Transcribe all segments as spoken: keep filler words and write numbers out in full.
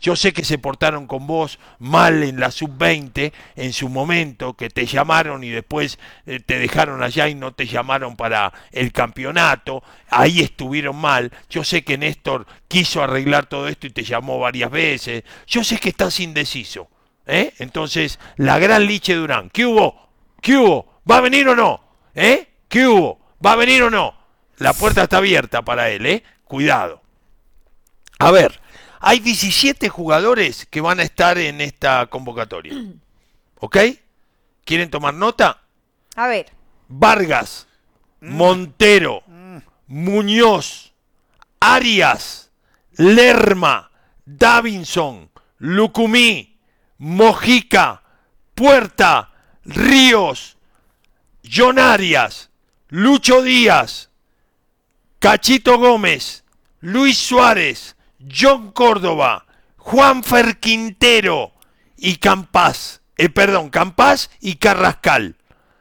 Yo sé que se portaron con vos mal en la sub veinte en su momento, que te llamaron y después eh, te dejaron allá y no te llamaron para el campeonato. Ahí estuvieron mal. Yo sé que Néstor quiso arreglar todo esto y te llamó varias veces. Yo sé que estás indeciso. ¿eh? Entonces, la gran Liche Durán. ¿Qué hubo? ¿Qué hubo? ¿Va a venir o no? ¿Eh? ¿Qué hubo? ¿Va a venir o no? La puerta está abierta para él, ¿eh? Cuidado. A ver, hay diecisiete jugadores que van a estar en esta convocatoria. ¿Ok? ¿Quieren tomar nota? A ver. Vargas, Montero, Muñoz, Arias, Lerma, Davinson, Lucumí, Mojica, Puerta, Ríos, John Arias, Lucho Díaz, Cachito Gómez, Luis Suárez, John Córdoba, Juanfer Quintero y Campás, eh, perdón, Campás y Carrascal.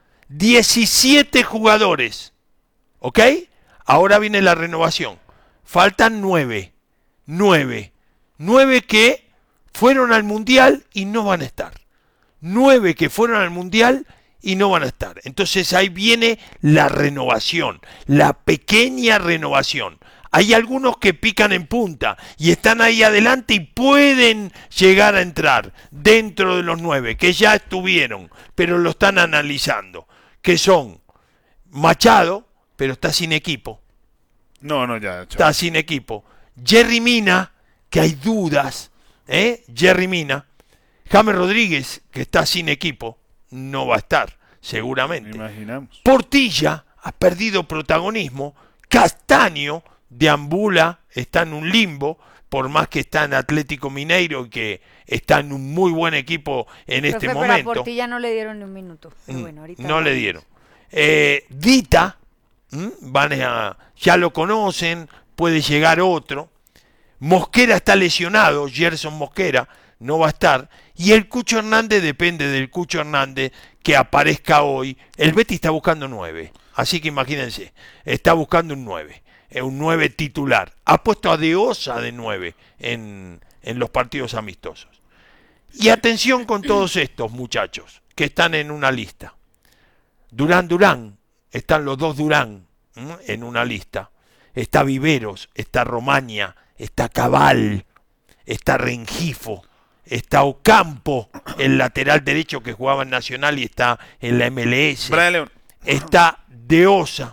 diecisiete jugadores, ¿ok? Ahora viene la renovación. Faltan nueve, nueve, nueve que fueron al Mundial y no van a estar. Nueve que fueron al Mundial y no van a estar. Entonces ahí viene la renovación, la pequeña renovación. Hay algunos que pican en punta y están ahí adelante y pueden llegar a entrar dentro de los nueve, que ya estuvieron, pero lo están analizando. Que son Machado, pero está sin equipo. No, no, ya. Chao. Está sin equipo. Jerry Mina, que hay dudas. ¿eh? Jerry Mina. James Rodríguez, que está sin equipo. No va a estar, seguramente. Imaginamos. Portilla ha perdido protagonismo. Castaño deambula, está en un limbo, por más que está en Atlético Mineiro y que está en un muy buen equipo en este Profe, momento. pero a Portilla no le dieron ni un minuto. Pero Mm, bueno, ahorita no vamos. le dieron. Eh, Dita, ¿m? van a, ya lo conocen, puede llegar otro. Mosquera está lesionado, Gerson Mosquera no va a estar. Y el Cucho Hernández depende del Cucho Hernández que aparezca hoy. El Betis está buscando nueve, así que imagínense, está buscando un nueve. Un nueve titular. Ha puesto a De Osa de nueve en, en los partidos amistosos. Y atención con todos estos muchachos que están en una lista. Durán Durán, están los dos Durán ¿m? en una lista. Está Viveros, está Romaña, está Cabal, está Rengifo, está Ocampo, el lateral derecho que jugaba en Nacional y está en la M L S. Brian León. Está De Osa.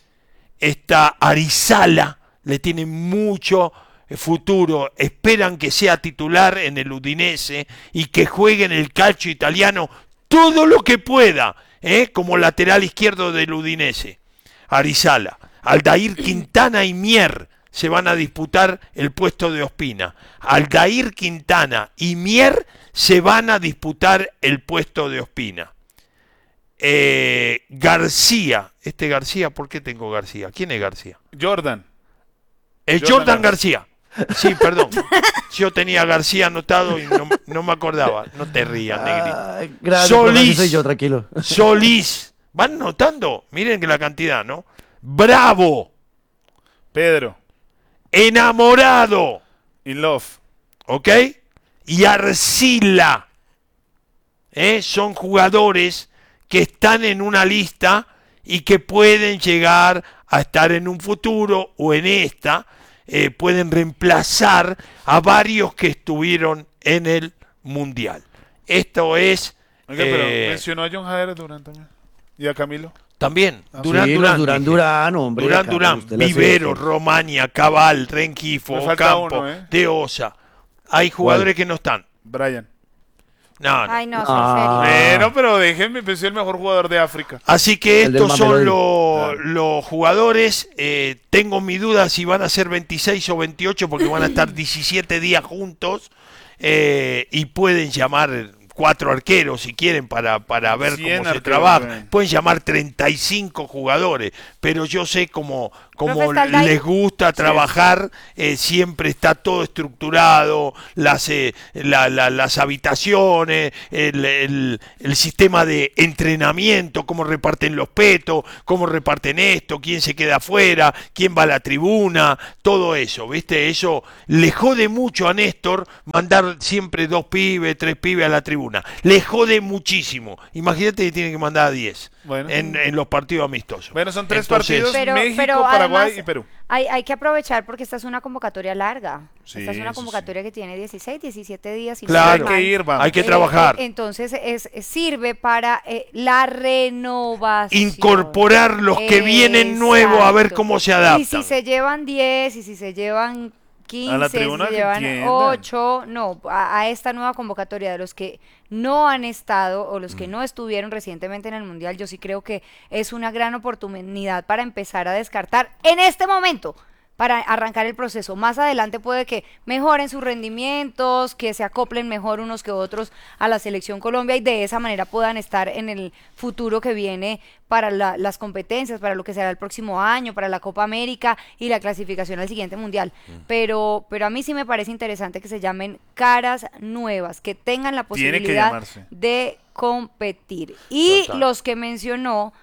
Está Arizala, le tiene mucho futuro, esperan que sea titular en el Udinese y que juegue en el calcio italiano todo lo que pueda, ¿eh? como lateral izquierdo del Udinese. Arizala, Aldair Quintana y Mier se van a disputar el puesto de Ospina. Aldair Quintana y Mier se van a disputar el puesto de Ospina. Eh, García, este García, ¿por qué tengo García? ¿Quién es García? Jordan. El Jordan, Jordan García. Sí, perdón. Yo tenía García anotado y no, no me acordaba. No te rías, negrito. Ah, gracias, Solís. soy yo, tranquilo. Solís. Van notando. Miren que la cantidad, ¿no? Bravo. Pedro. Enamorado. In love. ¿Ok? Y Arcila. ¿Eh? Son jugadores que están en una lista y que pueden llegar a estar en un futuro o en esta, eh, pueden reemplazar a varios que estuvieron en el Mundial. Esto es... Oiga, pero eh, mencionó a John Jader Durán también. ¿Y a Camilo? También, Ah, Durán, sí, Durán, Durán, dije. Durán, hombre. Durán, Carlos, Durán, usted la Vivero, hace. Romaña, Cabal, Rengifo, Me falta Ocampo, uno, ¿eh? De Osa. Hay jugadores que no están. Brian. No, no. Ay, no, Ah. en serio. Bueno, pero déjenme, pensé el mejor jugador de África. Así que El del estos son Mamelodi. los, Claro. los jugadores. Eh, tengo mi duda si van a ser veintiséis o veintiocho porque van a estar diecisiete días juntos eh, y pueden llamar cuatro arqueros si quieren para, para ver cien cómo se arqueros, trabaja. ven. Pueden llamar treinta y cinco jugadores, pero yo sé cómo, como Profe, ¿está el Dai? les gusta trabajar, eh, siempre está todo estructurado, las, eh, la- la- las habitaciones, el, el- el sistema de entrenamiento, cómo reparten los petos, cómo reparten esto, quién se queda afuera, quién va a la tribuna, todo eso, ¿viste? Eso le jode mucho a Néstor mandar siempre dos pibes, tres pibes a la tribuna. Le jode muchísimo. Imagínate que tiene que mandar a diez Bueno. en, en los partidos amistosos. Bueno, son tres Entonces, partidos, Pero, México, pero Paraguay además y Perú. hay, hay que aprovechar porque esta es una convocatoria larga. Sí, esta es una eso convocatoria que tiene dieciséis, diecisiete días. Y Claro. no Hay que mal. ir, vamos. hay que Eh, trabajar. eh, entonces es, sirve para eh, la renovación. Incorporar los que vienen nuevos a ver Exacto. cómo se adaptan. Y si se llevan diez, y si se llevan quince, A la si tribuna se que llevan entiendan. ocho, no, a, a esta nueva convocatoria de los que no han estado o los que no estuvieron recientemente en el Mundial, yo sí creo que es una gran oportunidad para empezar a descartar en este momento, para arrancar el proceso. Más adelante puede que mejoren sus rendimientos, que se acoplen mejor unos que otros a la selección Colombia y de esa manera puedan estar en el futuro que viene para la- las competencias, para lo que será el próximo año, para la Copa América y la clasificación al siguiente Mundial. Pero, pero a mí sí me parece interesante que se llamen caras nuevas, que tengan la Tiene que posibilidad llamarse. de competir. Y Total. los que mencionó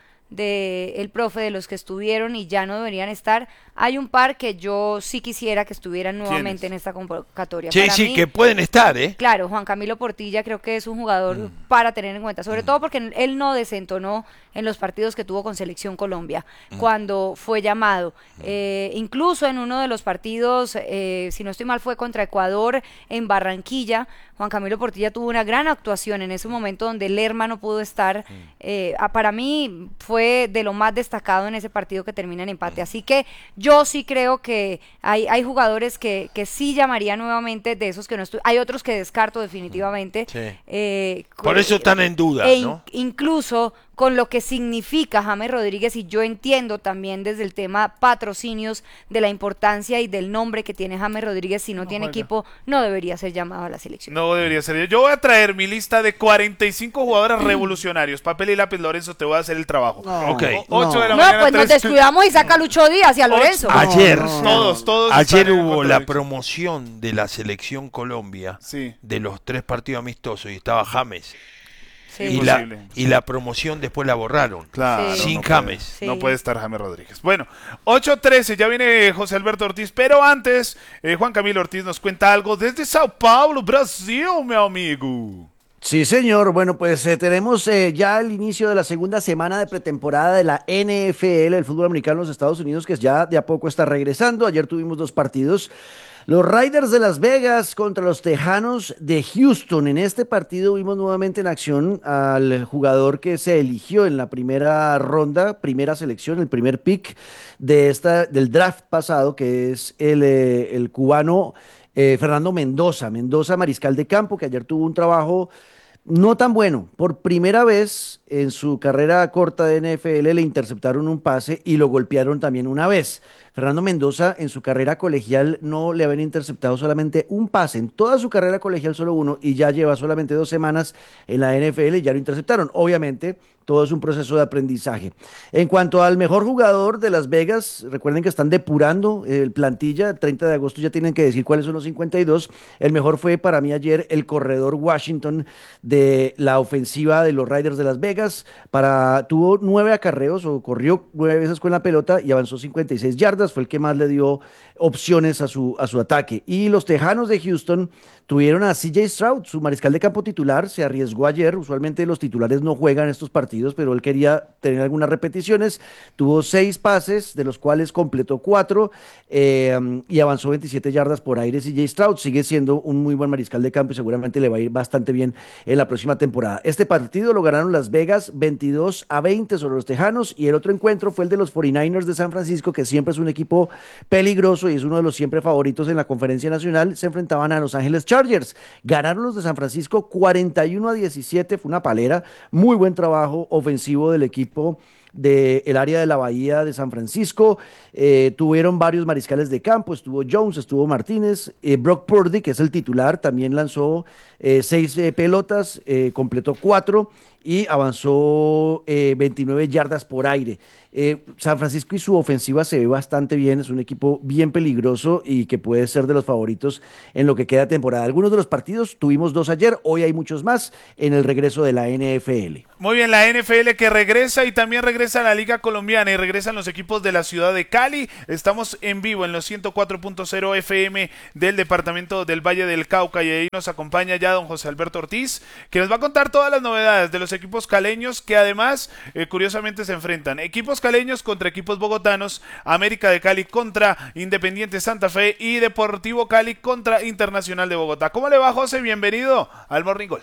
de el profe, de los que estuvieron y ya no deberían estar, hay un par que yo sí quisiera que estuvieran nuevamente ¿Quiénes? en esta convocatoria. Sí, Para sí, mí, que pueden estar, ¿eh? claro, Juan Camilo Portilla creo que es un jugador Mm. para tener en cuenta, sobre todo porque él no desentonó en los partidos que tuvo con Selección Colombia Mm. cuando fue llamado. Eh, incluso en uno de los partidos, eh, si no estoy mal, fue contra Ecuador en Barranquilla. Juan Camilo Portilla tuvo una gran actuación en ese momento donde Lerma no pudo estar. Mm. Eh, ah, para mí fue de lo más destacado en ese partido que termina en Mm. empate. Así que yo sí creo que hay, hay jugadores que, que sí llamaría nuevamente de esos que no estoy. Hay otros que descarto definitivamente. Sí. Eh, Por co- eso están en duda, e in- ¿no? incluso con lo que significa James Rodríguez, y yo entiendo también desde el tema patrocinios de la importancia y del nombre que tiene James Rodríguez, si no, No tiene juega. equipo, no debería ser llamado a la selección. No debería ser yo. Yo voy a traer mi lista de cuarenta y cinco jugadores revolucionarios. Papel y lápiz, Lorenzo, te voy a hacer el trabajo. No, Ok. O- ocho de la No, mañana, pues nos tres- descuidamos y saca a Lucho Díaz y a Lorenzo. Ocho. Ayer, no, Todos, todos. ayer están en hubo el la contradicción. promoción de la selección Colombia Sí. de los tres partidos amistosos y estaba James. Sí. Y la, Imposible. y la promoción después la borraron. Claro. Sí. Sin no puede- James. Sí. No puede estar James Rodríguez. Bueno, ocho trece, ya viene José Alberto Ortiz, pero antes, eh, Juan Camilo Ortiz nos cuenta algo desde Sao Paulo, Brasil, mi amigo. Sí, señor. Bueno, pues eh, tenemos eh, ya el inicio de la segunda semana de pretemporada de la N F L, el fútbol americano en los Estados Unidos, que ya de a poco está regresando. Ayer tuvimos dos partidos. Los Raiders de Las Vegas contra los Tejanos de Houston. En este partido vimos nuevamente en acción al jugador que se eligió en la primera ronda, primera selección, el primer pick de esta, del draft pasado, que es el, eh, el cubano eh, Fernando Mendoza. Mendoza, mariscal de campo, que ayer tuvo un trabajo no tan bueno. Por primera vez en su carrera corta de N F L le interceptaron un pase y lo golpearon también una vez. Fernando Mendoza en su carrera colegial no le habían interceptado solamente un pase. En toda su carrera colegial solo uno y ya lleva solamente dos semanas en la N F L y ya lo interceptaron. Obviamente todo es un proceso de aprendizaje. En cuanto al mejor jugador de Las Vegas, recuerden que están depurando el plantilla. El treinta de agosto ya tienen que decir cuáles son los cincuenta y dos. El mejor fue para mí ayer el corredor Washington de la ofensiva de los Raiders de Las Vegas. Para, tuvo nueve acarreos o corrió nueve veces con la pelota y avanzó cincuenta y seis yardas. Fue el que más le dio opciones a su, a su ataque. Y los Tejanos de Houston tuvieron a C J Stroud, su mariscal de campo titular, se arriesgó ayer. Usualmente los titulares no juegan estos partidos, pero él quería tener algunas repeticiones. Tuvo seis pases, de los cuales completó cuatro eh, y avanzó veintisiete yardas por aire. C J Stroud sigue siendo un muy buen mariscal de campo y seguramente le va a ir bastante bien en la próxima temporada. Este partido lo ganaron Las Vegas veintidós a veinte sobre los Tejanos, y el otro encuentro fue el de los cuarenta y nueve ers de San Francisco, que siempre es un equipo peligroso y es uno de los siempre favoritos en la conferencia nacional. Se enfrentaban a Los Ángeles Chargers. Ganaron los de San Francisco cuarenta y uno a diecisiete. Fue una palera. Muy buen trabajo ofensivo del equipo del área de la Bahía de San Francisco. Eh, tuvieron varios mariscales de campo. Estuvo Jones, estuvo Martínez. Eh, Brock Purdy, que es el titular, también lanzó eh, seis eh, pelotas, eh, completó cuatro. y avanzó eh, veintinueve yardas por aire. Eh, San Francisco y su ofensiva se ve bastante bien, es un equipo bien peligroso y que puede ser de los favoritos en lo que queda de temporada. Algunos de los partidos, tuvimos dos ayer, hoy hay muchos más en el regreso de la N F L. Muy bien, la N F L que regresa y también regresa a la Liga Colombiana y regresan los equipos de la ciudad de Cali. Estamos en vivo en los ciento cuatro punto cero F M del departamento del Valle del Cauca y ahí nos acompaña ya don José Alberto Ortiz, que nos va a contar todas las novedades de los equipos caleños que además eh, curiosamente se enfrentan. Equipos caleños contra equipos bogotanos, América de Cali contra Independiente Santa Fe y Deportivo Cali contra Internacional de Bogotá. ¿Cómo le va, José? Bienvenido al Morning Gol.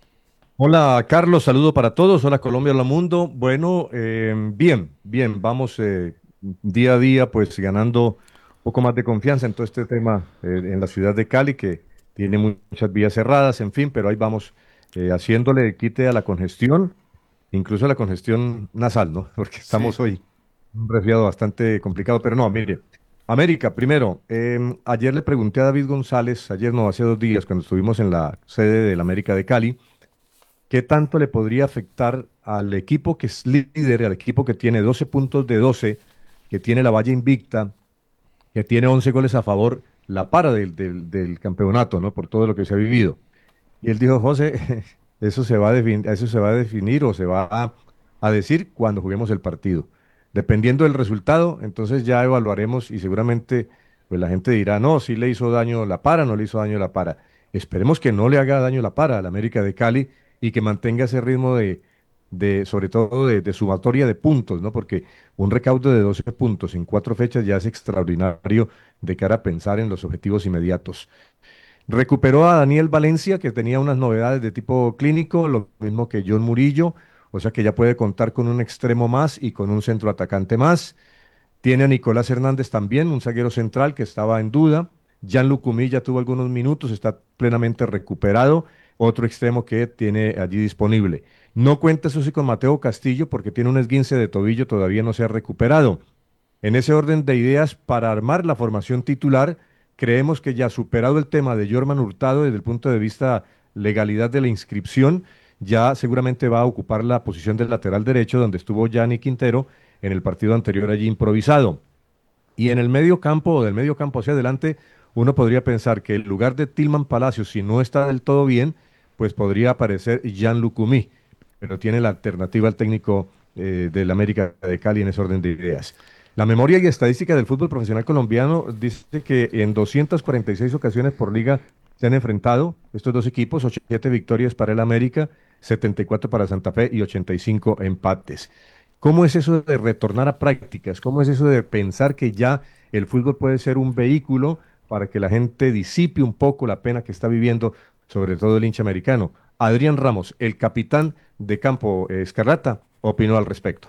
Hola Carlos, saludo para todos, hola Colombia, hola mundo. Bueno, eh, bien, bien, vamos eh, día a día pues ganando un poco más de confianza en todo este tema eh, en la ciudad de Cali, que tiene muchas vías cerradas, en fin, pero ahí vamos eh, haciéndole quite a la congestión, incluso a la congestión nasal, ¿no? Porque estamos sí. hoy un resfriado bastante complicado, pero no, mire, América, primero, eh, ayer le pregunté a David González, ayer no, hace dos días, cuando estuvimos en la sede del América de Cali, ¿qué tanto le podría afectar al equipo que es líder, al equipo que tiene doce puntos de doce, que tiene la valla invicta, que tiene once goles a favor, la para del, del, del campeonato, ¿no? Por todo lo que se ha vivido? Y él dijo, José, eso se va a definir, eso se va a definir o se va a, a decir cuando juguemos el partido. Dependiendo del resultado, entonces ya evaluaremos y seguramente pues la gente dirá, no, si le hizo daño la para, no le hizo daño la para. Esperemos que no le haga daño la para al América de Cali y que mantenga ese ritmo de, de sobre todo de, de sumatoria de puntos, ¿no? Porque un recaudo de doce puntos en cuatro fechas ya es extraordinario de cara a pensar en los objetivos inmediatos. Recuperó a Daniel Valencia, que tenía unas novedades de tipo clínico, lo mismo que John Murillo, o sea que ya puede contar con un extremo más y con un centro atacante más. Tiene a Nicolás Hernández también, un zaguero central que estaba en duda. Jan Lucumí ya tuvo algunos minutos, está plenamente recuperado, otro extremo que tiene allí disponible. No cuenta eso sí con Mateo Castillo porque tiene un esguince de tobillo, todavía no se ha recuperado. En ese orden de ideas, para armar la formación titular, creemos que ya superado el tema de Jorman Hurtado desde el punto de vista legalidad de la inscripción, ya seguramente va a ocupar la posición del lateral derecho donde estuvo Gianni Quintero en el partido anterior allí improvisado. Y en el medio campo o del medio campo hacia adelante, uno podría pensar que en lugar de Tillman Palacios, si no está del todo bien, pues podría aparecer Jan Lucumí, pero tiene la alternativa al técnico eh, del América de Cali en ese orden de ideas. La memoria y estadística del fútbol profesional colombiano dice que en doscientas cuarenta y seis ocasiones por liga se han enfrentado estos dos equipos, ochenta y siete victorias para el América, setenta y cuatro para Santa Fe y ochenta y cinco empates. ¿Cómo es eso de retornar a prácticas? ¿Cómo es eso de pensar que ya el fútbol puede ser un vehículo para que la gente disipe un poco la pena que está viviendo, sobre todo el hincha americano? Adrián Ramos, el capitán de Campo Escarlata, opinó al respecto.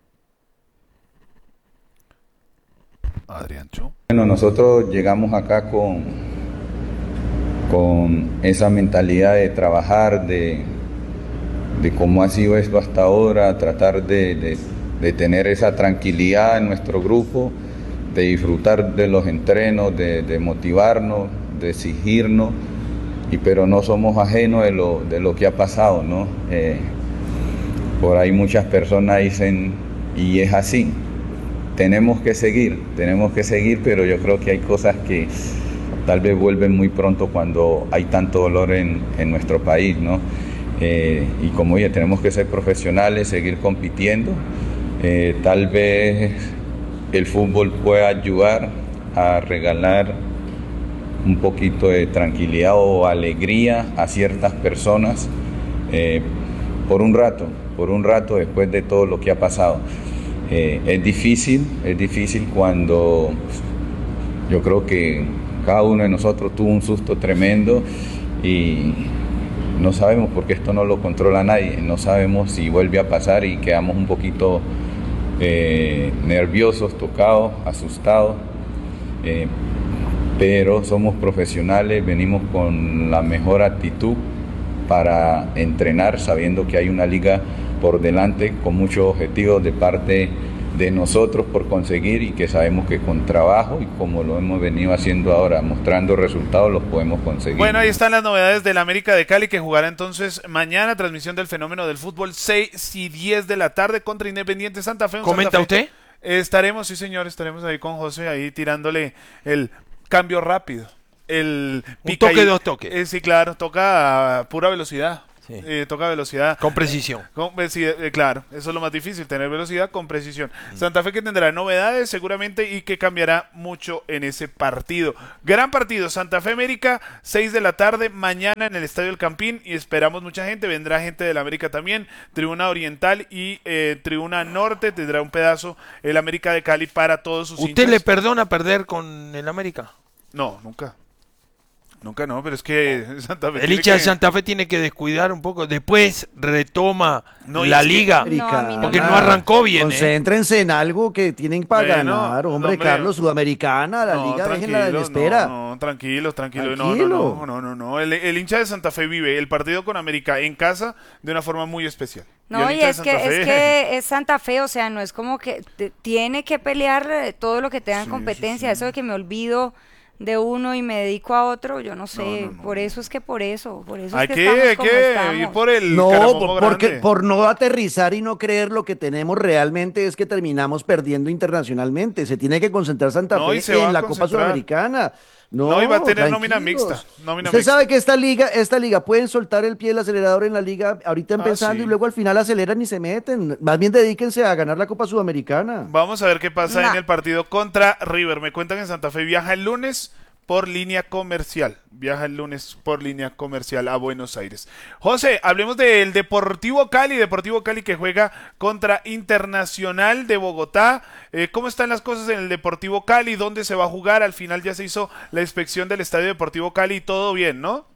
Adrián Cho. Bueno, nosotros llegamos acá con, con esa mentalidad de trabajar, de, de cómo ha sido esto hasta ahora, tratar de, de, de tener esa tranquilidad en nuestro grupo, de disfrutar de los entrenos, de, de motivarnos, de exigirnos, y, pero no somos ajenos de lo, de lo que ha pasado, ¿no? Eh, por ahí muchas personas dicen, y es así, tenemos que seguir, tenemos que seguir, pero yo creo que hay cosas que tal vez vuelven muy pronto cuando hay tanto dolor en, en nuestro país, ¿no? Eh, y como ya tenemos que ser profesionales, seguir compitiendo, eh, tal vez el fútbol pueda ayudar a regalar un poquito de tranquilidad o alegría a ciertas personas eh, por un rato, por un rato después de todo lo que ha pasado. Eh, es difícil, es difícil cuando pues, yo creo que cada uno de nosotros tuvo un susto tremendo y no sabemos porque esto no lo controla nadie, no sabemos si vuelve a pasar y quedamos un poquito eh, nerviosos, tocados, asustados, eh, pero somos profesionales, venimos con la mejor actitud para entrenar sabiendo que hay una liga por delante con muchos objetivos de parte de nosotros por conseguir y que sabemos que con trabajo y como lo hemos venido haciendo ahora, mostrando resultados, los podemos conseguir. Bueno, ahí están las novedades del América de Cali, que jugará entonces mañana, transmisión del Fenómeno del Fútbol, seis y diez de la tarde contra Independiente Santa Fe. ¿Comenta Santa Fe. usted? Estaremos, sí señor, estaremos ahí con José, ahí tirándole el cambio rápido. El Un toque, y, dos toques. Eh, sí, claro, toca a pura velocidad. Sí. Eh, toca velocidad. Con precisión. Con, sí, eh, claro, eso es lo más difícil, tener velocidad con precisión. Mm. Santa Fe que tendrá novedades seguramente y que cambiará mucho en ese partido. Gran partido, Santa Fe América, seis de la tarde, mañana en el Estadio El Campín, y esperamos mucha gente, vendrá gente del América también, Tribuna Oriental y eh, Tribuna Norte, tendrá un pedazo el América de Cali para todos sus ¿Usted hinchas. le perdona perder con el América? No, nunca. Nunca no, pero es que Santa Fe El hincha que... de Santa Fe tiene que descuidar un poco. Después retoma no, la es que... liga. No, a mí no porque me no arrancó bien. Concéntrense ¿eh? en algo que tienen para bueno, ganar. Hombre, hombre, Carlos, Sudamericana, la no, liga, déjenla en tranquilo, espera. No, no, tranquilo, tranquilo. Tranquilo. No, no, no, no, no, no. El, el hincha de Santa Fe vive el partido con América en casa de una forma muy especial. No, el y hincha de es que, Santa Fe- es que es Santa Fe, o sea, no es como que te- tiene que pelear eh, todo lo que tenga en Sí, competencia, sí, sí. eso de que me olvido de uno y me dedico a otro, yo no sé, No, no, no, por no. eso es que por eso, por eso Hay es que, que, estamos hay como que estamos. ir por el No, caramombo por- porque grande. por no aterrizar y no creer lo que tenemos realmente es que terminamos perdiendo internacionalmente. Se tiene que concentrar Santa No, y Fe se va en a la Copa concentrar. Sudamericana. No, No, y va a tener nómina tranquilos. mixta, nómina Usted mixta. sabe que esta liga, esta liga pueden soltar el pie del acelerador en la liga ahorita Ah, empezando sí. y luego al final aceleran y se meten. Más bien dedíquense a ganar la Copa Sudamericana. Vamos a ver qué pasa Nah. en el partido contra River. Me cuentan que Santa Fe viaja el lunes por línea comercial. Viaja el lunes por línea comercial a Buenos Aires. José, hablemos del Deportivo Cali. Deportivo Cali que juega contra Internacional de Bogotá. Eh, ¿Cómo están las cosas en el Deportivo Cali? ¿Dónde se va a jugar? Al final ya se hizo la inspección del Estadio Deportivo Cali y todo bien, ¿no?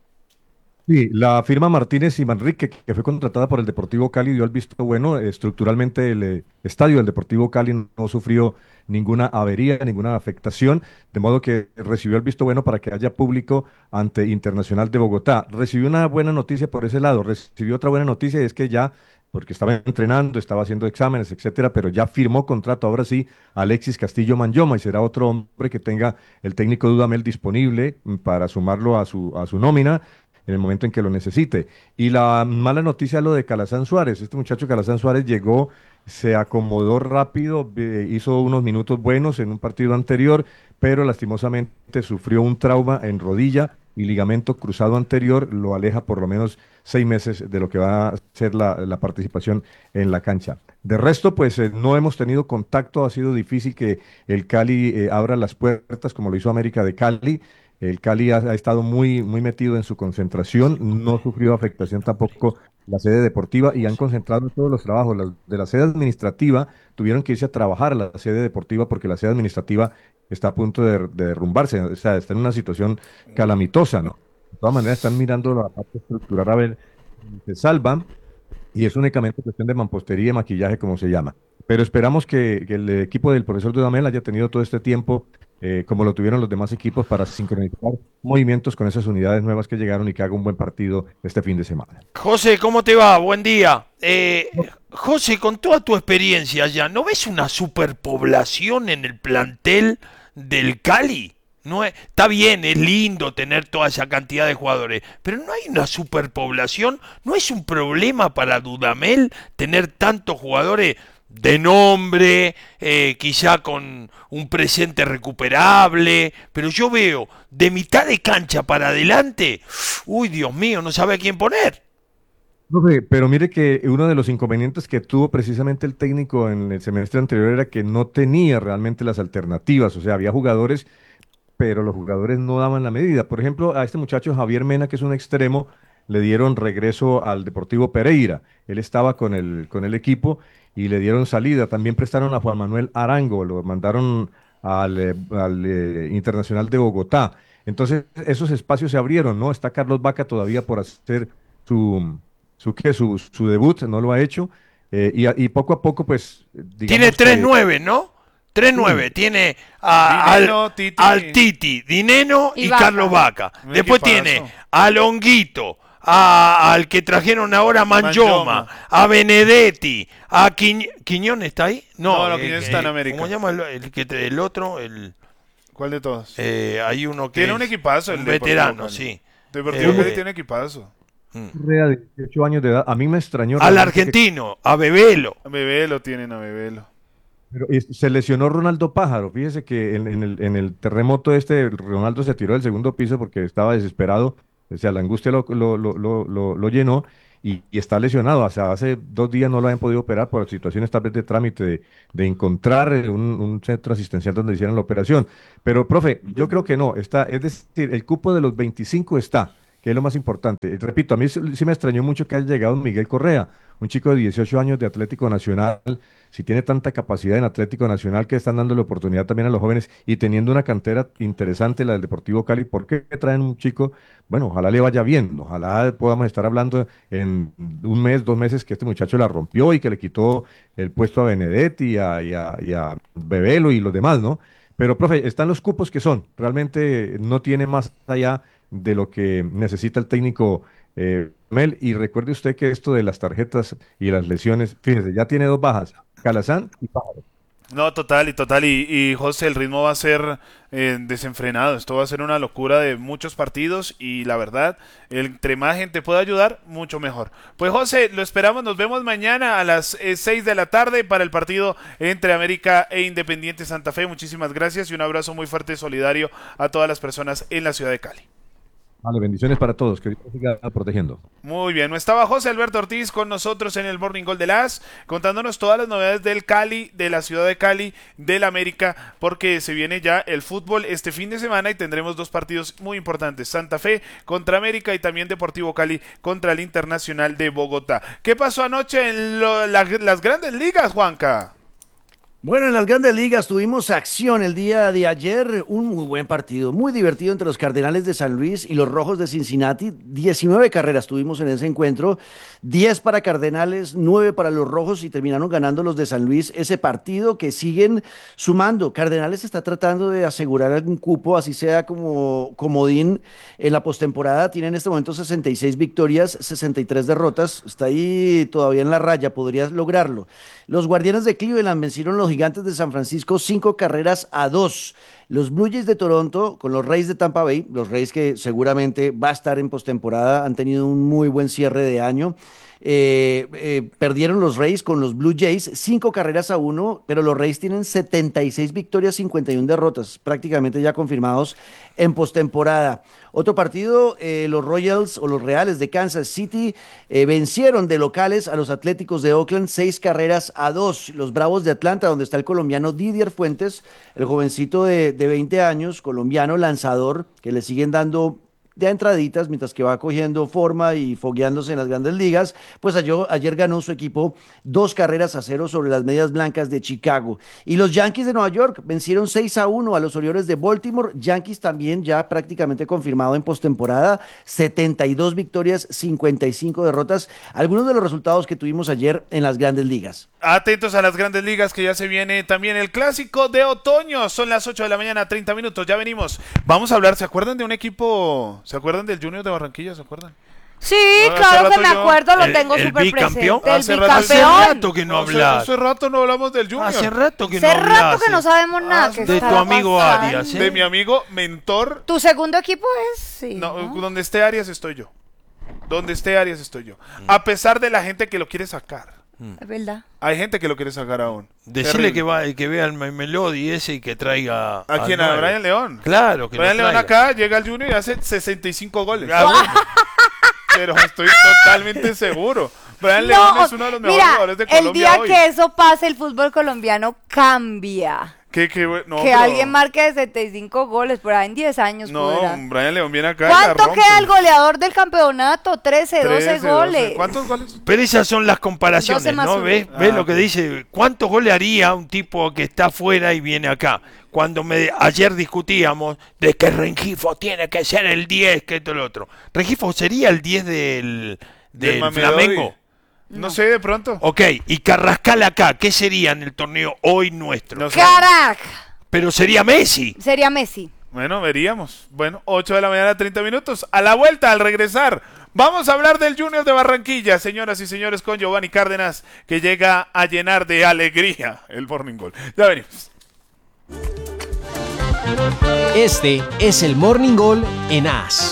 Sí, la firma Martínez y Manrique, que fue contratada por el Deportivo Cali, dio el visto bueno. Estructuralmente el eh, estadio del Deportivo Cali no sufrió ninguna avería, ninguna afectación, de modo que recibió el visto bueno para que haya público ante Internacional de Bogotá. Recibió una buena noticia por ese lado, recibió otra buena noticia y es que ya, porque estaba entrenando, estaba haciendo exámenes, etcétera, pero ya firmó contrato ahora sí Alexis Castillo Manyoma y será otro hombre que tenga el técnico Dudamel disponible mm, para sumarlo a su, a su nómina en el momento en que lo necesite. Y la mala noticia es lo de Calazán Suárez. Este muchacho Calazán Suárez llegó, se acomodó rápido, eh, hizo unos minutos buenos en un partido anterior, pero lastimosamente sufrió un trauma en rodilla y ligamento cruzado anterior, lo aleja por lo menos seis meses de lo que va a ser la, la participación en la cancha. De resto, pues eh, no hemos tenido contacto, ha sido difícil que el Cali eh, abra las puertas como lo hizo América de Cali. El Cali ha, ha estado muy, muy metido en su concentración, no sufrió afectación tampoco la sede deportiva y han concentrado todos los trabajos. La- de la sede administrativa tuvieron que irse a trabajar a la sede deportiva porque la sede administrativa está a punto de, de derrumbarse, o sea, está en una situación calamitosa, ¿no? De todas maneras están mirando la parte estructural a ver si se salvan y es únicamente cuestión de mampostería y maquillaje, como se llama. Pero esperamos que, que el equipo del profesor Dudamel haya tenido todo este tiempo, eh, como lo tuvieron los demás equipos, para sincronizar movimientos con esas unidades nuevas que llegaron y que haga un buen partido este fin de semana. José, ¿cómo te va? Buen día. Eh, José, con toda tu experiencia allá, ¿no ves una superpoblación en el plantel del Cali? No es- está bien, es lindo tener toda esa cantidad de jugadores, pero no hay una superpoblación. ¿No es un problema para Dudamel tener tantos jugadores de nombre, eh, quizá con un presente recuperable? Pero yo veo de mitad de cancha para adelante, uy, Dios mío, no sabe a quién poner. Profe, pero mire que uno de los inconvenientes que tuvo precisamente el técnico en el semestre anterior era que no tenía realmente las alternativas, o sea, había jugadores, pero los jugadores no daban la medida. Por ejemplo, a este muchacho Javier Mena, que es un extremo, le dieron regreso al Deportivo Pereira. Él estaba con el, con el equipo y le dieron salida. También prestaron a Juan Manuel Arango, lo mandaron al, eh, al, eh, Internacional de Bogotá. Entonces, esos espacios se abrieron, ¿no? Está Carlos Vaca todavía por hacer su, su, ¿qué? su, su debut, no lo ha hecho. eh, y, a- y poco a poco, pues, digamos Tiene tres que- nueve, ¿no? tres nueve. Tiene a- Dineno, al, Titi. al Titi, Dineno y, Y Vaca. Carlos Vaca. Mira Después qué tiene paso. a Longuito, a- al que trajeron ahora Manjoma, Manjoma. a Benedetti, a Quiñ- Quiñones, ¿está ahí? No, no, eh, Quiñones está en eh, América. ¿Cómo se llama el, el que te- el otro? El, ¿Cuál de todos? eh, hay uno que Tiene es un equipazo, el un Deportivo veterano, Cali. sí. Deportivo Eh, Cali tiene equipazo. Correa de dieciocho años de edad. A mí me extrañó. Al realmente que- argentino, a Bebelo. A Bebelo tienen, a Bebelo. pero es- se lesionó Ronaldo Pájaro. Fíjese que en, en el, en el terremoto este, Ronaldo se tiró del segundo piso porque estaba desesperado. O sea, la angustia lo, lo, lo, lo, lo- lo llenó y, y está lesionado. O sea, hace dos días no lo habían podido operar por situaciones tal vez de trámite, de, de encontrar eh, un, un centro asistencial donde hicieran la operación. Pero, profe, yo creo que no. Está, es decir, el cupo de los veinticinco está, que es lo más importante. Eh, Repito, a mí sí sí me extrañó mucho que haya llegado Miguel Correa, un chico de dieciocho años de Atlético Nacional, si tiene tanta capacidad en Atlético Nacional que están dándole oportunidad también a los jóvenes y teniendo una cantera interesante, la del Deportivo Cali, ¿por qué traen un chico? Bueno, ojalá le vaya bien, ojalá podamos estar hablando en un mes, dos meses que este muchacho la rompió y que le quitó el puesto a Benedetti y a, y a, y a Bebelo y los demás, ¿no? Pero, profe, están los cupos que son, realmente no tiene más allá de lo que necesita el técnico eh, Mel, y recuerde usted que esto de las tarjetas y las lesiones, fíjese, ya tiene dos bajas, Calazán y Pájaro. No, total y total. Y, y José, el ritmo va a ser eh, desenfrenado. Esto va a ser una locura de muchos partidos y la verdad, entre más gente pueda ayudar, mucho mejor. Pues José, lo esperamos. Nos vemos mañana a las eh, seis de la tarde para el partido entre América e Independiente Santa Fe. Muchísimas gracias y un abrazo muy fuerte y solidario a todas las personas en la ciudad de Cali. Vale, bendiciones para todos, que Dios nos siga protegiendo. Muy bien, no estaba José Alberto Ortiz con nosotros en el Morning Call de las, contándonos todas las novedades del Cali, de la ciudad de Cali, del América, porque se viene ya el fútbol este fin de semana y tendremos dos partidos muy importantes, Santa Fe contra América y también Deportivo Cali contra el Internacional de Bogotá. ¿Qué pasó anoche en lo, la, las grandes ligas, Juanca? Bueno, en las grandes ligas tuvimos acción el día de ayer, un muy buen partido, muy divertido entre los Cardenales de San Luis y los Rojos de Cincinnati. diecinueve carreras tuvimos en ese encuentro, diez para Cardenales, nueve para los Rojos y terminaron ganando los de San Luis ese partido que siguen sumando. Cardenales está tratando de asegurar algún cupo, así sea como comodín en la postemporada. Tiene en este momento sesenta y seis victorias, sesenta y tres derrotas, está ahí todavía en la raya, podría lograrlo. Los Guardianes de Cleveland vencieron los Gigantes de San Francisco cinco carreras a dos. Los Blue Jays de Toronto con los Rays de Tampa Bay, los Rays que seguramente va a estar en postemporada, han tenido un muy buen cierre de año. Eh, eh, perdieron los Rays con los Blue Jays cinco carreras a uno, pero los Rays tienen setenta y seis victorias, cincuenta y una derrotas, prácticamente ya confirmados en postemporada. Otro partido, eh, los Royals o los Reales de Kansas City eh, vencieron de locales a los Atléticos de Oakland seis carreras a dos. Los Bravos de Atlanta, donde está el colombiano Didier Fuentes, el jovencito de, de veinte años, colombiano lanzador, que le siguen dando de entraditas mientras que va cogiendo forma y fogueándose en las grandes ligas, pues ayer, ayer ganó su equipo dos carreras a cero sobre las Medias Blancas de Chicago. Y los Yankees de Nueva York vencieron seis a uno a los Orioles de Baltimore. Yankees también ya prácticamente confirmado en postemporada, setenta y dos victorias, cincuenta y cinco derrotas. Algunos de los resultados que tuvimos ayer en las grandes ligas. Atentos a las grandes ligas que ya se viene también el clásico de otoño. Son las ocho de la mañana, treinta minutos, ya venimos. Vamos a hablar, ¿se acuerdan de un equipo? ¿Se acuerdan del Junior de Barranquilla? ¿Se acuerdan? Sí, No, hace claro que rato me yo- acuerdo, lo El- tengo el súper bicampeón. presente. El Hace rato- Hace bicampeón. rato que no No, hace, hablas. hace rato no hablamos del Junior. Hace rato que Hace no rato hablas. que no sabemos nada. Ah, que de de tu estará amigo pasando. Arias, ¿eh? De mi amigo mentor. Tu segundo equipo es, sí. No, ¿no? donde esté Arias estoy yo. Donde esté Arias estoy yo. A pesar de la gente que lo quiere sacar. Es verdad. Hay gente que lo quiere sacar aún. Decirle Terrible. que va, que vea el Me- Melody ese y que traiga. ¿A al quién? A nueve. Brian León. Claro, que lo Brian León traiga. acá llega al Junior y hace sesenta y cinco goles. Ah, bueno. Pero estoy totalmente seguro. Brian León No, es uno de los mejores mira, jugadores de el Colombia día hoy. que eso pase, el fútbol colombiano cambia. Que, que, no, que pero- alguien marque setenta y cinco goles por ahí en diez años. No, podrá. Brian León viene acá y la ¿Cuánto rompe. queda el goleador del campeonato? trece, doce trece, goles. ¿Cuántos goles? Pero esas son las comparaciones, doce más ¿no? uno. ¿Ves, Ah, ¿Ves lo que ok. dice? ¿Cuántos goles haría un tipo que está afuera y viene acá? Cuando me, ayer discutíamos de que Rengifo tiene que ser el diez, que esto y lo otro. ¿Rengifo sería el diez del, del Mamelodi. Flamengo? No. sé, de pronto. Ok, y Carrascal acá, ¿qué sería en el torneo hoy nuestro? No sé. ¡Carac! Pero sería Messi. Sería Messi. Bueno, veríamos. Bueno, ocho de la mañana, treinta minutos. A la vuelta, al regresar, Vamos a hablar del Junior de Barranquilla, señoras y señores, con Giovanni Cárdenas, que llega a llenar de alegría el Morning Goal. Ya venimos. Este es el Morning Goal en A S.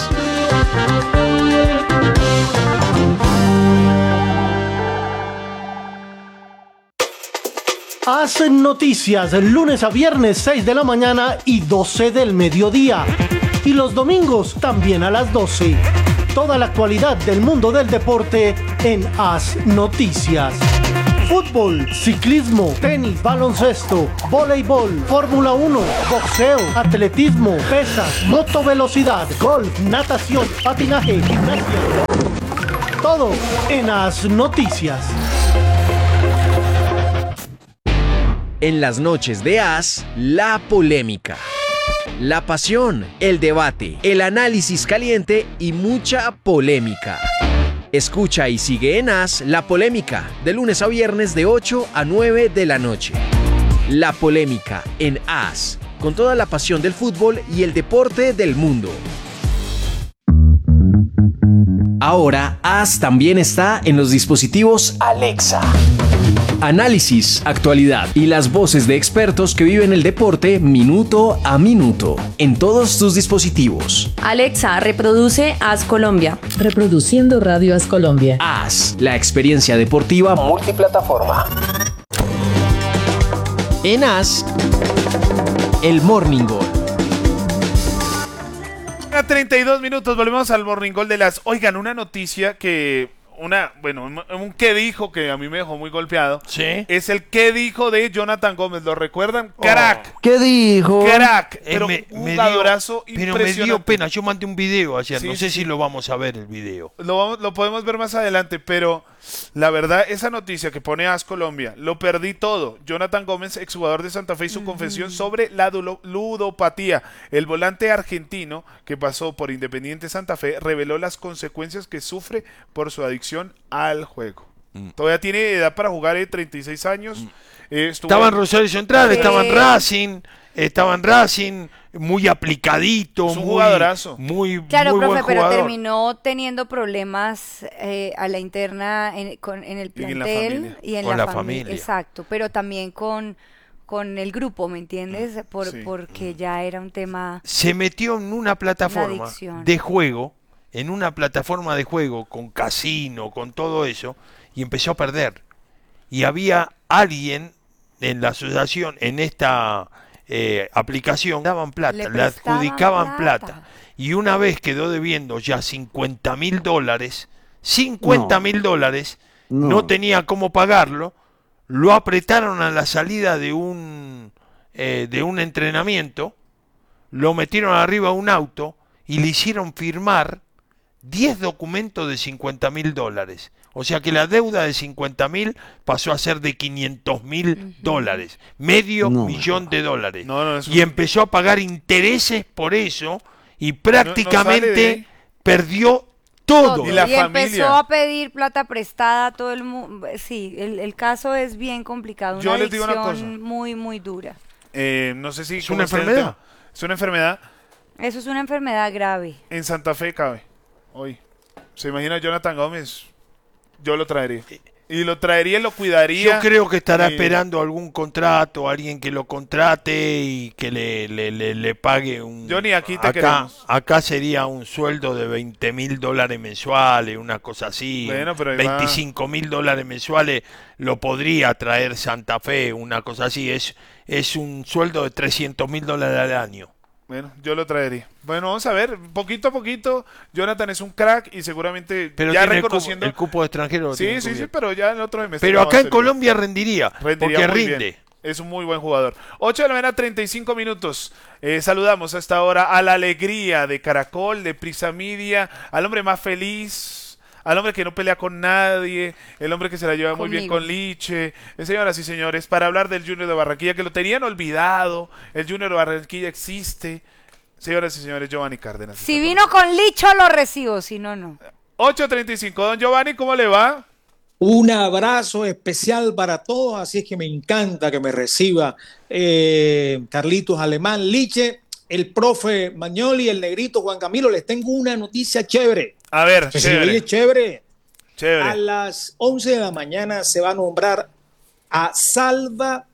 Hacen noticias lunes a viernes seis de la mañana y doce del mediodía. Y los domingos también a las doce. Toda la actualidad del mundo del deporte en A S Noticias. Fútbol, ciclismo, tenis, baloncesto, voleibol, Fórmula uno, boxeo, atletismo, pesas, motovelocidad, golf, natación, patinaje, gimnasia. Todo en A S Noticias. En las noches de A S, la polémica, la pasión, el debate, el análisis caliente y mucha polémica. Escucha y sigue en A S La Polémica, de lunes a viernes de ocho a nueve de la noche. La Polémica en A S, con toda la pasión del fútbol y el deporte del mundo. Ahora, A S también está en los dispositivos Alexa. Análisis, actualidad y las voces de expertos que viven el deporte minuto a minuto en todos tus dispositivos. Alexa, reproduce A S Colombia. Reproduciendo Radio A S Colombia. A S, la experiencia deportiva multiplataforma. En A S, el Morning Goal. A treinta y dos minutos, volvemos al Morning Goal de las... Oigan, una noticia que... Una, bueno, un, un qué dijo que a mí me dejó muy golpeado. Sí. Es el qué dijo de Jonathan Gómez. ¿Lo recuerdan? Crack. Oh. ¿Qué dijo? Crack. Eh, Pero me, un me jugadorazo dio, pero impresionante. me dio pena. Yo mandé un video ayer. Sí, no sé sí. si lo vamos a ver el video. Lo, vamos, lo podemos ver más adelante, pero la verdad, esa noticia que pone A S Colombia, lo perdí todo. Jonathan Gómez, exjugador de Santa Fe, y su confesión sobre la dulo- ludopatía. El volante argentino que pasó por Independiente Santa Fe reveló las consecuencias que sufre por su adicción al juego. Mm. Todavía tiene edad para jugar, eh, treinta y seis años. Mm. Eh, estuvo... Estaba en Rosario Central, Sí. estaba en Racing, estaba en Racing, muy aplicadito, Es un muy, jugadorazo. muy, Claro, muy profe, buen pero jugador. terminó teniendo problemas eh, a la interna en, con, en el Y en la plantel familia. y en Con la, la fami- familia. Exacto, pero también con, con el grupo, ¿me entiendes? Por, Sí. Porque ya era un tema... Se metió en una plataforma adicción. de juego, en una plataforma de juego con casino, con todo eso, y empezó a perder. Y había alguien en la asociación, en esta eh, aplicación, daban plata, Le le prestaban adjudicaban plata. plata. Y una vez quedó debiendo ya cincuenta mil dólares, cincuenta mil dólares, No. no tenía cómo pagarlo, lo apretaron a la salida de un, eh, de un entrenamiento, lo metieron arriba a un auto y le hicieron firmar diez documentos de cincuenta mil dólares. O sea que la deuda de cincuenta mil pasó a ser de quinientos mil dólares, medio No. millón de dólares. No, no, eso y es- empezó a pagar intereses por eso y no prácticamente sale de ahí. perdió todo. Y la y familia. empezó a pedir plata prestada, todo el mundo... Sí, el, el caso es bien complicado, una Yo les digo una adicción cosa. muy, muy dura. Eh, no sé si... ¿Es cómo una está el enfermedad? tema. Es una enfermedad. Eso es una enfermedad grave. En Santa Fe cabe. Hoy. ¿Se imagina Jonathan Gómez? Yo lo traería. Y lo traería y lo cuidaría. Yo creo que estará y- esperando algún contrato, alguien que lo contrate y que le, le, le, le pague un... Johnny, aquí te acá, queremos. acá sería un sueldo de veinte mil dólares mensuales, una cosa así. Bueno, pero ahí va. veinticinco mil dólares mensuales lo podría traer Santa Fe, una cosa así. Es, es un sueldo de trescientos mil dólares al año. Bueno, yo lo traería. Bueno, vamos a ver. Poquito a poquito, Jonathan es un crack y seguramente Pero ya tiene el cupo- reconociendo... el cupo de extranjero. lo sí, tiene sí, sí, cubierto. pero ya en el otro semestre... Pero lo va acá a en hacer Colombia rendiría, bien. Rendiría porque muy rinde. bien. Es un muy buen jugador. ocho de la mañana, treinta y cinco minutos. Eh, saludamos a esta hora a la alegría de Caracol, de Prisa Media, al hombre más feliz, al hombre que no pelea con nadie, el hombre que se la lleva muy bien Conmigo. con Liche. Eh, señoras y señores, para hablar del Junior de Barranquilla, que lo tenían olvidado, el Junior de Barranquilla existe. Señoras y señores, Giovanni Cárdenas. Si está con vino con licho, lo recibo, si no, no. ocho treinta y cinco. Don Giovanni, ¿cómo le va? Un abrazo especial para todos, así es que me encanta que me reciba eh, Carlitos Alemán, Liche, el profe Magnoli, el negrito Juan Camilo. Les tengo una noticia chévere. A ver, Pues chévere. sí, oye, chévere. Chévere. A las once de la mañana se va a nombrar a Salva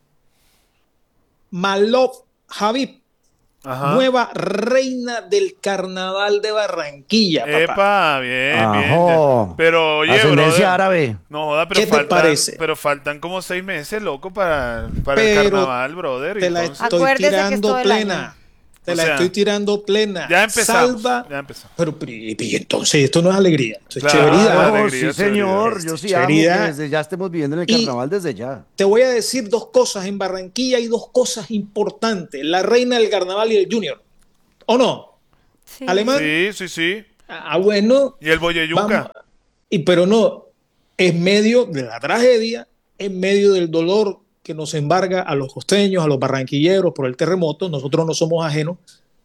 Malov Habib, Ajá. nueva reina del carnaval de Barranquilla, papá. Epa, bien, Ajo. bien. Pero oye, Ascendencia brother, árabe. no joda, pero ¿Qué te faltan, parece? pero faltan como seis meses, loco, para, para el Pero carnaval, brother. Te la entonces- estoy Acuérdese que es tirando todo el plena. año. Te O la sea, estoy tirando plena. ya empezamos, Salva. ya empezamos. Pero, pero, y, y entonces esto no es alegría, esto es Claro. chéveridad. Ah, Oh, alegría, sí, señor. señor. Yo sí amo que Chéveridad. desde ya estemos viviendo en el Y- carnaval desde ya. Te voy a decir dos cosas. En Barranquilla hay dos cosas importantes. La reina del carnaval y el junior. ¿O no? Sí. Alemán. Sí, sí, sí. Ah, bueno. Y el Boyeyuca. Vamos. Y pero no, en medio de la tragedia, en medio del dolor que nos embarga a los costeños, a los barranquilleros por el terremoto, nosotros no somos ajenos,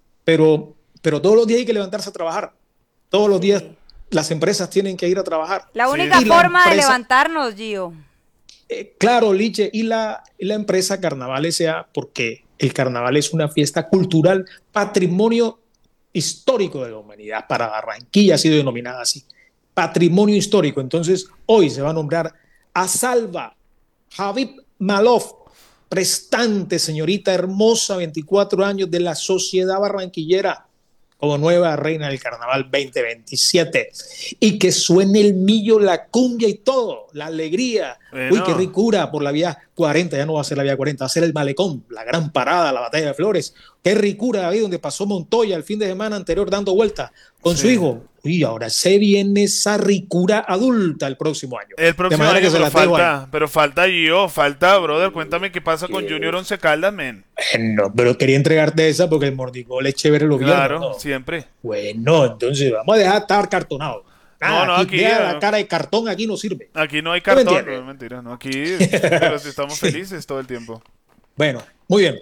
pero, pero todos los días hay que levantarse a trabajar. Todos los días las empresas tienen que ir a trabajar. La Sí. única Y la forma de empresa- levantarnos, Gio. Eh, claro, Liche, y la, y la empresa Carnaval S A, porque el carnaval es una fiesta cultural, patrimonio histórico de la humanidad. Para Barranquilla ha sido denominada así, patrimonio histórico. Entonces, hoy se va a nombrar a Salva Habib Malov, prestante, señorita hermosa, veinticuatro años, de la sociedad barranquillera, como nueva reina del carnaval veinte veintisiete. Y que suene el millo, la cumbia y todo, la alegría. Bueno. Uy, qué ricura por la vía cuarenta, ya no va a ser la vía cuarenta, va a ser el malecón, la gran parada, la batalla de Flores. Qué ricura ahí donde pasó Montoya el fin de semana anterior dando vueltas con Sí. su hijo. Y ahora se viene esa ricura adulta el próximo año. El próximo De manera año, que se pero las dejo ahí. falta, pero falta Gio, falta, brother. Cuéntame qué pasa con Junior Once Caldas, men. Bueno, pero quería entregarte esa porque el mordigol es chévere los viernes, Claro, ¿no? siempre. Bueno, entonces vamos a dejar de estar cartonado. Nada, No, no, aquí, aquí, deja eh. la cara de cartón aquí no sirve. Aquí no hay ¿No me cartón, entiendes? no, mentira, no, aquí, pero si estamos felices todo el tiempo. Bueno, muy bien.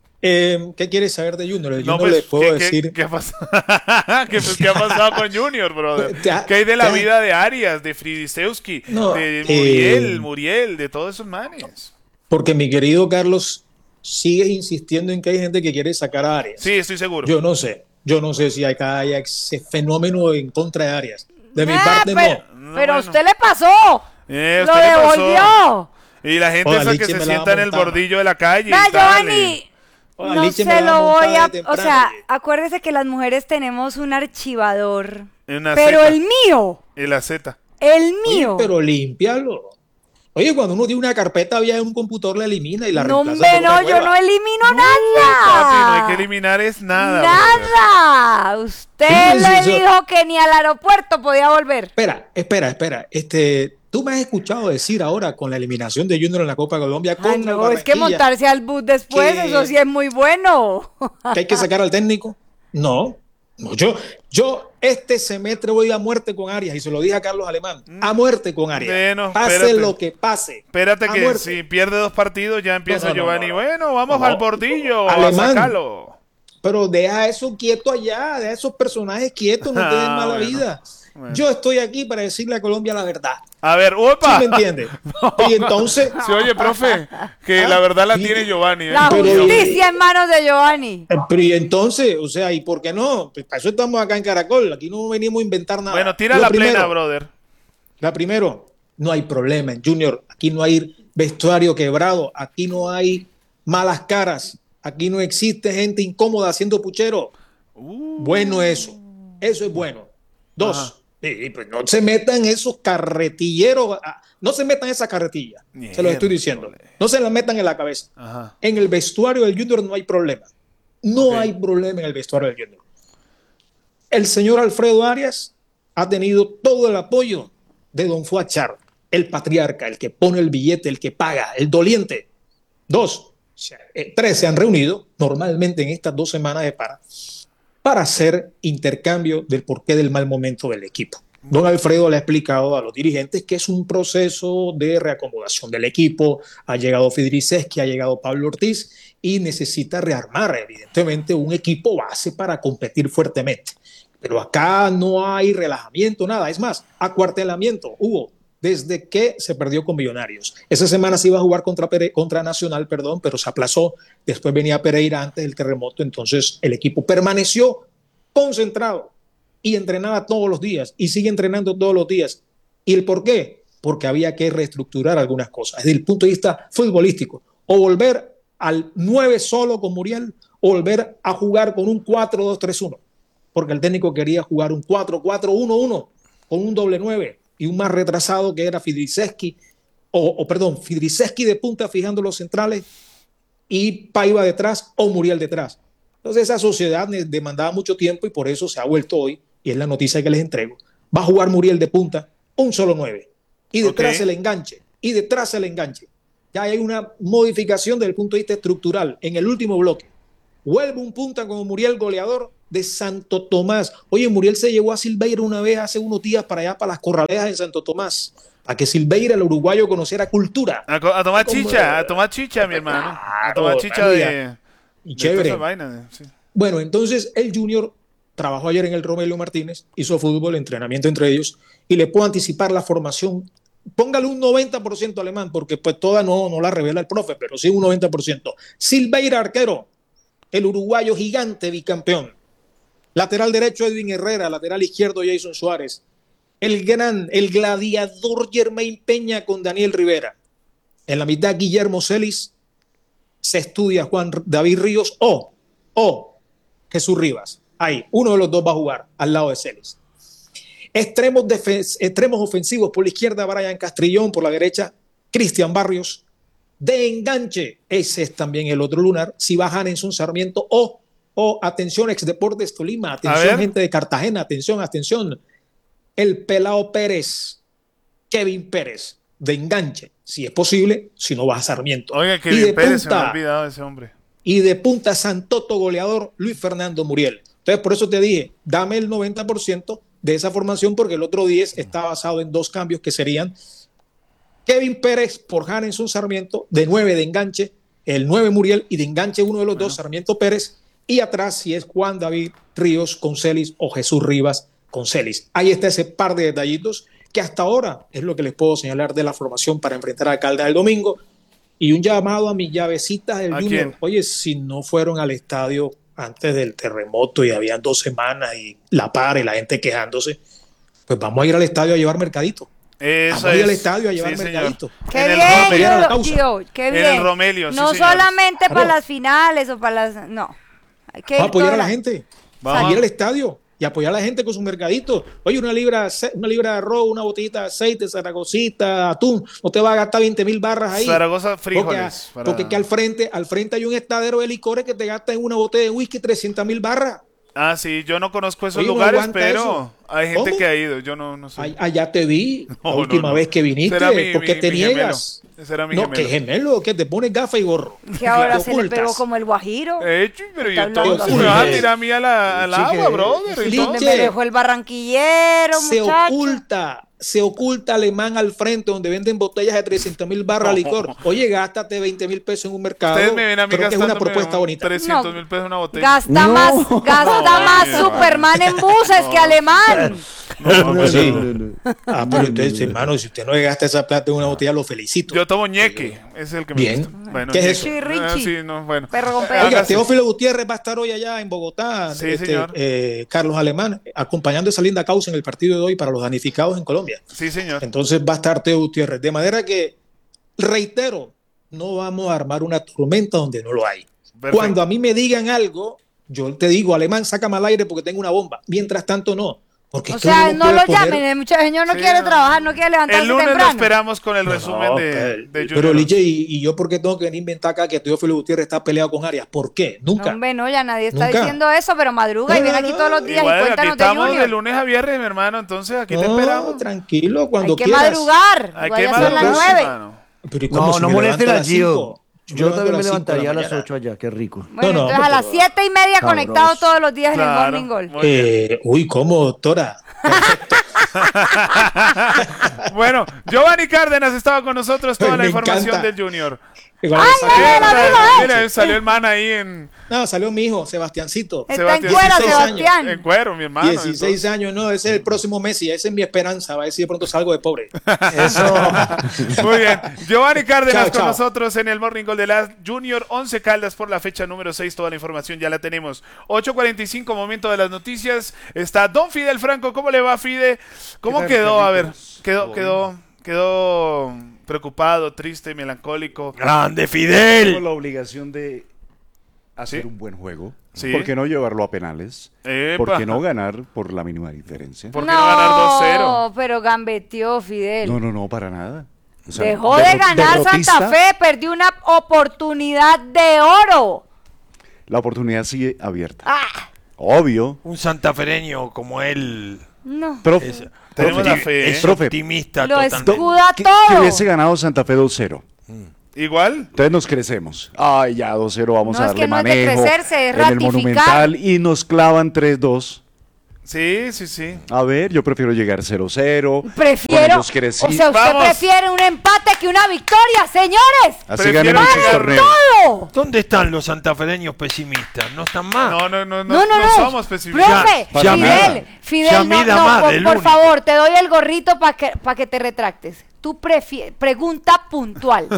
Eh, ¿Qué quieres saber de Junior? Yo No, no, pues, le puedo ¿qué, qué- decir. ¿qué, ha pasado? ¿Qué, pues, ¿qué ha pasado con Junior, brother? Te ha- ¿Qué hay de la te ha- vida de Arias, de Fridisewski, No, de eh, Muriel, Muriel, de todos esos manes? Porque mi querido Carlos sigue insistiendo en que hay gente que quiere sacar a Arias. Sí, estoy seguro. Yo no sé. Yo no sé si hay, hay ese fenómeno en contra de Arias. De mi Ah, parte, pero, no. No, pero a bueno. usted le pasó. Eh, Lo usted le pasó. devolvió. Y la gente Hola, esa que Lichi, se me la va a sienta en el montar. bordillo de la calle. Vea, y tal, Giovanni, Hola, no Lichi, me se la va a lo montar voy a... de O temprano, sea, oye. acuérdese que las mujeres tenemos un archivador. y una Pero zeta, el mío, y la Z. el Oye, mío. pero límpialo. Oye, cuando uno tiene una carpeta vieja en un computador, la elimina y la No, reemplaza hombre, por una no, yo nueva. no elimino Papi, no hay que nada. eliminar es nada. brother. Nada. Usted Sí, le sí, sí. dijo que ni al aeropuerto podía volver. Espera, espera, espera. Este, tú me has escuchado decir ahora con la eliminación de Junior en la Copa Colombia Ay, contra el no, es que Barranquilla, montarse al bus después, que- eso sí es muy bueno. que hay que sacar al técnico. No, no, yo, yo este semestre voy a muerte con Arias y se lo dije a Carlos Alemán, a muerte con Arias. Bueno, pase espérate. lo que pase. Espérate a que muerte. si pierde dos partidos ya empieza No, no, no, Giovanni. no, no. Bueno, vamos No. al bordillo a Alemán. sacarlo. Pero deja eso quieto allá, deja esos personajes quietos, no te den Ah, mala bueno. vida. Bueno. Yo estoy aquí para decirle a Colombia la verdad. A ver, ¿Sí opa. me entiendes? Y entonces, Se oye, profe, que Ah, la verdad la y- tiene Giovanni. ¿eh? La Pero- justicia en manos de Giovanni. eh, pero y entonces, o sea, ¿y por qué no? Pues para eso estamos acá en Caracol, aquí no venimos a inventar nada. Bueno, tira Lo la primero, plena, brother. La primero, no hay problema en Junior, aquí no hay vestuario quebrado, aquí no hay malas caras, aquí no existe gente incómoda haciendo puchero. Uh, Bueno eso, eso es bueno. Dos, Ajá. sí, pues no se metan esos carretilleros, ah, no se metan esas carretillas, se los estoy diciendo. Miércoles. No se las metan en la cabeza. Ajá. En el vestuario del Junior no hay problema. No Ok. hay problema en el vestuario del Junior. El señor Alfredo Arias ha tenido todo el apoyo de don Fuachar, el patriarca, el que pone el billete, el que paga, el doliente. Dos, se- eh, tres se han reunido normalmente en estas dos semanas de para para hacer intercambio del porqué del mal momento del equipo. Don Alfredo le ha explicado a los dirigentes que es un proceso de reacomodación del equipo. Ha llegado Fidriceski, ha llegado Pablo Ortiz y necesita rearmar, evidentemente, un equipo base para competir fuertemente. Pero acá no hay relajamiento, nada. Es más, acuartelamiento hubo desde que se perdió con Millonarios. Esa semana se iba a jugar contra, Pere- contra Nacional, perdón, pero se aplazó. Después venía Pereira antes del terremoto, entonces el equipo permaneció concentrado y entrenaba todos los días y sigue entrenando todos los días. ¿Y el por qué? Porque había que reestructurar algunas cosas desde el punto de vista futbolístico, o volver al nueve solo con Muriel o volver a jugar con un cuatro dos tres uno, porque el técnico quería jugar un cuatro cuatro uno uno con un doble nueve y un más retrasado que era Fidriszewski, o, o perdón, Fidriszewski de punta fijando los centrales y Paiva detrás o Muriel detrás. Entonces esa sociedad demandaba mucho tiempo y por eso se ha vuelto hoy, y es la noticia que les entrego, va a jugar Muriel de punta, un solo nueve, y detrás okay. el enganche, y detrás el enganche. Ya hay una modificación desde el punto de vista estructural en el último bloque. Vuelve un punta como Muriel, goleador de Santo Tomás. Oye, Muriel se llevó a Silveira una vez hace unos días para allá, para las corralejas de Santo Tomás, para que Silveira, el uruguayo, conociera cultura. A, a tomar chicha, a tomar chicha, mi hermano. Claro, a tomar chicha de... Y chévere. De vaina, sí. Bueno, entonces el Junior trabajó ayer en el Romelio Martínez, hizo fútbol, entrenamiento entre ellos, y le puedo anticipar la formación. Póngale un noventa por ciento Alemán, porque pues toda no, no la revela el profe, pero sí un noventa por ciento. Silveira, arquero, el uruguayo gigante bicampeón. Lateral derecho, Edwin Herrera. Lateral izquierdo, Jason Suárez. El gran, el gladiador Germain Peña con Daniel Rivera. En la mitad, Guillermo Celis. Se estudia Juan David Ríos o, o Jesús Rivas. Ahí, uno de los dos va a jugar al lado de Celis. Extremos, extremos ofensivos, por la izquierda Brian Castrillón, por la derecha Cristian Barrios. De enganche, ese es también el otro lunar, si va Hanenson Sarmiento o, o atención, Ex Deportes Tolima, atención gente de Cartagena, atención, atención, el Pelao Pérez, Kevin Pérez, de enganche, si es posible, si no va a Sarmiento. Oiga, Kevin Pérez, punta, se me ha olvidado ese hombre. Y de punta Santoto, goleador, Luis Fernando Muriel. Entonces, por eso te dije, dame el noventa por ciento de esa formación, porque el otro diez está basado en dos cambios que serían Kevin Pérez por Hanenson Sarmiento, de nueve de enganche, el nueve Muriel, y de enganche uno de los bueno. dos, Sarmiento Pérez, y atrás si es Juan David Ríos con Celis o Jesús Rivas con Celis. Ahí está ese par de detallitos que hasta ahora es lo que les puedo señalar de la formación para enfrentar a Caldas el domingo. Y un llamado a mis llavecitas del Junior. ¿Quién? Oye, si no fueron al estadio antes del terremoto y habían dos semanas y la par y la gente quejándose, pues vamos a ir al estadio a llevar mercadito. Eso vamos a ir al estadio a llevar sí, mercadito. Qué en bien, el tío, qué bien. En el Romelio, no sí, solamente claro. para las finales o para las... No. Hay que vamos a apoyar a la gente. Vamos. Salir al estadio y apoyar a la gente con su mercadito. Oye, una libra, una libra de arroz, una botellita de aceite, zaragozita, atún. No te va a gastar veinte mil barras ahí. Zaragoza, frijoles. Porque, para... porque que al frente, al frente hay un estadero de licores que te gasta en una botella de whisky trescientas mil barras. Ah, sí, yo no conozco esos Oye, lugares, no pero eso. Hay gente ¿Cómo? que ha ido, yo no, no sé. Ay, allá te vi, no, la última no, no. vez que viniste, mi, ¿por qué mi, te mi niegas? Ese era mi no, gemelo. ¿qué gemelo? Que te pones gafa y gorro. Que ahora se le pegó como el guajiro. Eh, pero yo todo, me vas a tirar a mí al agua, brother. Me dejó el barranquillero, se muchacho. oculta. Se oculta Alemán al frente donde venden botellas de trescientas mil barras de licor. Oye, gástate veinte mil pesos en un mercado. Ustedes me ven a mí Creo que es una propuesta bonita. trescientos mil pesos en una botella. Gasta no. más, gasta no, más no, Superman en buses no. que Alemán. No, no, sí. Ah, pero entonces, hermano, si usted no gasta esa plata en una botella, lo felicito. Yo tomo ñeque, ese es el que me Bien. gusta. Bueno, ¿Qué es eso? Ah, sí, no, bueno. Perro con perro. Oiga, Teófilo Gutiérrez va a estar hoy allá en Bogotá, sí, este, señor. Eh, Carlos Alemán, acompañando esa linda causa en el partido de hoy para los damnificados en Colombia. Sí, señor. Entonces va a estar Teo Gutiérrez. De manera que, reitero, no vamos a armar una tormenta donde no lo hay. Perfecto. Cuando a mí me digan algo, yo te digo, Alemán, sácame al aire porque tengo una bomba. Mientras tanto, no. Porque o sea, no lo poner... llamen, el señor no sí, quiere no. trabajar, no quiere levantarse el lunes temprano. Lo esperamos con el resumen no, de, pero, de Pero, Liche, ¿y, ¿y yo por qué tengo que inventar acá que Teófilo Gutiérrez está peleado con Arias? ¿Por qué? Nunca. No, hombre, no, ya nadie está Nunca. diciendo eso, pero madruga no, y viene no, aquí todos los días igual, y cuéntanos aquí estamos de Junior. de lunes a viernes, mi hermano, entonces aquí no, te esperamos. Tranquilo, cuando Hay que quieras. madrugar, Hay vaya que a ser las nueve. Pero no, si no molesten a Gio. Yo, yo también me levantaría a las ocho allá, qué rico. Bueno, no, no, entonces a las siete y media Cabros. conectados todos los días claro, en el Morning Goal. Eh, uy, ¿cómo, doctora? Perfecto. Bueno, Giovanni Cárdenas estaba con nosotros, toda Ay, la me información encanta. del Junior. Igual ¡Ay, salió- ay, la misma! Mira, salió el man ahí en, No, salió mi hijo, Sebastiancito. Está en Sebastián, cuero, dieciséis Sebastián. en cuero, mi hermano. dieciséis años, no, ese es el próximo Messi, esa es mi esperanza, va a ver si de pronto salgo de pobre. Entonces, muy bien. Giovanni Cárdenas Chao, con chao. nosotros en el Morning Call de la Junior. Once Caldas por la fecha número seis. Toda la información ya la tenemos. ocho cuarenta y cinco, momento de las noticias. Está Don Fidel Franco. ¿Cómo le va, Fide? ¿Cómo tal, quedó? A ver, Carlitos? quedó, ¿Todo quedó, quedó preocupado, triste, melancólico. ¡Grande Tengo Fidel! la obligación de hacer ¿Sí? un buen juego. Sí. ¿Por qué no llevarlo a penales? Epa. ¿Por qué no ganar por la mínima diferencia? ¿Por qué no ganar dos cero? No, pero gambeteó Fidel. No, no, no, para nada. O sea, Dejó de derro- ganar derrotista, Santa Fe, perdió una oportunidad de oro. La oportunidad sigue abierta. Ah, Obvio. Un santafereño como él no. Profe, es, Tenemos opti- la fe, es ¿eh? Profe. optimista Lo totalmente. escuda que, todo. que hubiese ganado Santa Fe dos cero. Igual. Entonces nos crecemos. Ay, ya dos cero, vamos No, a es darle que no es de manejo crecerse, es en el ratificar. Monumental y nos clavan tres dos. Sí, sí, sí. A ver, yo prefiero llegar cero cero. Prefiero, Con ellos crecí. o sea, usted Vamos. prefiere un empate que una victoria, señores. Así prefiero ganan muchos llegar- torneos. Todo. ¿Dónde están los santafereños pesimistas? ¿No están más? No, no, no, no, No, no, no no. somos pesimistas. Profe, Ya- ya Fidel, mida. Fidel, Ya no, mida no, más por, del por único. favor, te doy el gorrito para que, pa' que te retractes. Tú prefieres, pregunta puntual.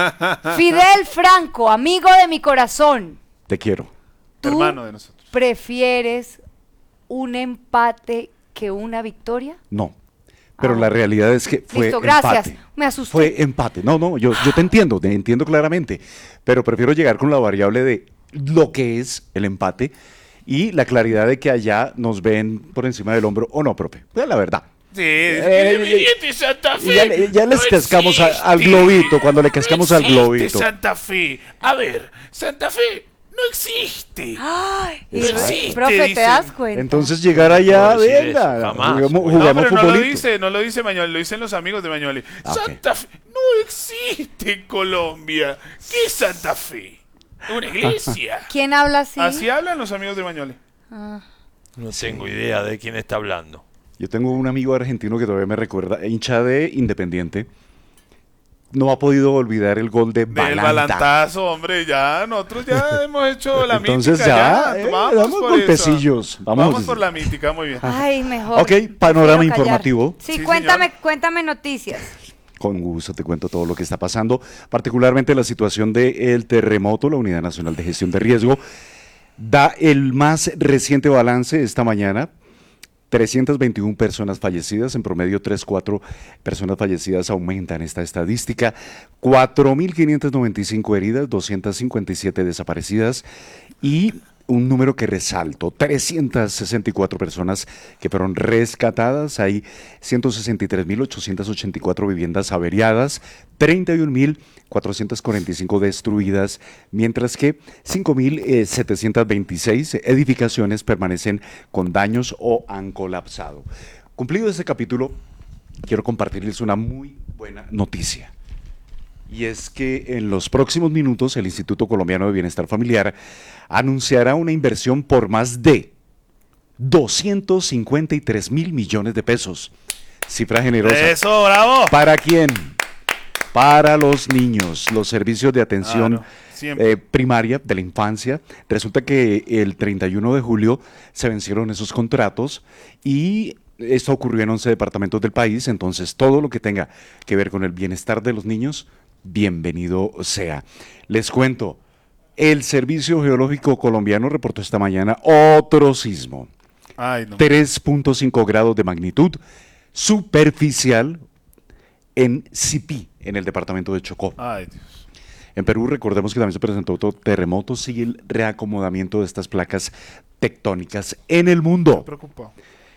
Fidel Franco, amigo de mi corazón, Te quiero. ¿tú Hermano de nosotros. prefieres un empate que una victoria? No. Pero Ah. la realidad es que fue Listo, gracias. empate. Me asusté. Fue empate. No, no, yo, yo te entiendo, te entiendo claramente. Pero prefiero llegar con la variable de lo que es el empate y la claridad de que allá nos ven por encima del hombro o no, profe. Pues la verdad. Sí. Eh, Independiente Santa Y ya, le- ya les no cascamos a- al existe. globito, cuando le cascamos No al existe globito. Santa Fe. A ver, Santa Fe no existe. Ay, No y- existe, profe, ¿te dicen. das cuenta? Entonces llegar allá, No puedo decir venga, eso, jamás. juguemos, No, No, juguemos pero no lo futbolito. dice, no lo dice Mañoli, lo dicen los amigos de Mañoli. Ah, ok. Santa Fe no existe en Colombia. ¿Qué es Santa Fe? Una iglesia. ¿Quién habla así? Así hablan los amigos de Mañoli. Ah. No tengo idea de quién está hablando. Yo tengo un amigo argentino que todavía me recuerda, hincha de Independiente. No ha podido olvidar el gol de Del Balanta. balantazo, hombre, ya nosotros ya hemos hecho la Entonces mítica. ya, Ya, eh, vamos damos por golpecillos. eso. Vamos. Vamos por la mítica, muy bien. Ay, mejor. Ok, panorama prefiero callar. informativo. Sí, Sí, cuéntame, señor. cuéntame noticias. Con gusto te cuento todo lo que está pasando, particularmente la situación del terremoto. La Unidad Nacional de Gestión de Riesgo da el más reciente balance esta mañana. trescientas veintiuna personas fallecidas, en promedio tres, cuatro personas fallecidas aumentan esta estadística, cuatro mil quinientas noventa y cinco heridas, doscientas cincuenta y siete desaparecidas y un número que resalto, trescientas sesenta y cuatro personas que fueron rescatadas, hay ciento sesenta y tres mil ochocientas ochenta y cuatro viviendas averiadas, treinta y un mil cuatrocientas cuarenta y cinco destruidas, mientras que cinco mil setecientas veintiséis edificaciones permanecen con daños o han colapsado. Cumplido este capítulo, quiero compartirles una muy buena noticia. Y es que en los próximos minutos el Instituto Colombiano de Bienestar Familiar anunciará una inversión por más de doscientos cincuenta y tres mil millones de pesos. Cifra generosa. Eso, bravo. ¿Para quién? Para los niños, los servicios de atención Claro, siempre. eh, primaria de la infancia. Resulta que el treinta y uno de julio se vencieron esos contratos y esto ocurrió en once departamentos del país, entonces todo lo que tenga que ver con el bienestar de los niños, bienvenido sea. Les cuento, el Servicio Geológico Colombiano reportó esta mañana otro sismo. Ay, no. tres punto cinco grados de magnitud superficial en Sipí, en el departamento de Chocó. Ay, Dios. En Perú, recordemos que también se presentó otro terremoto, sigue el reacomodamiento de estas placas tectónicas en el mundo. Preocupado.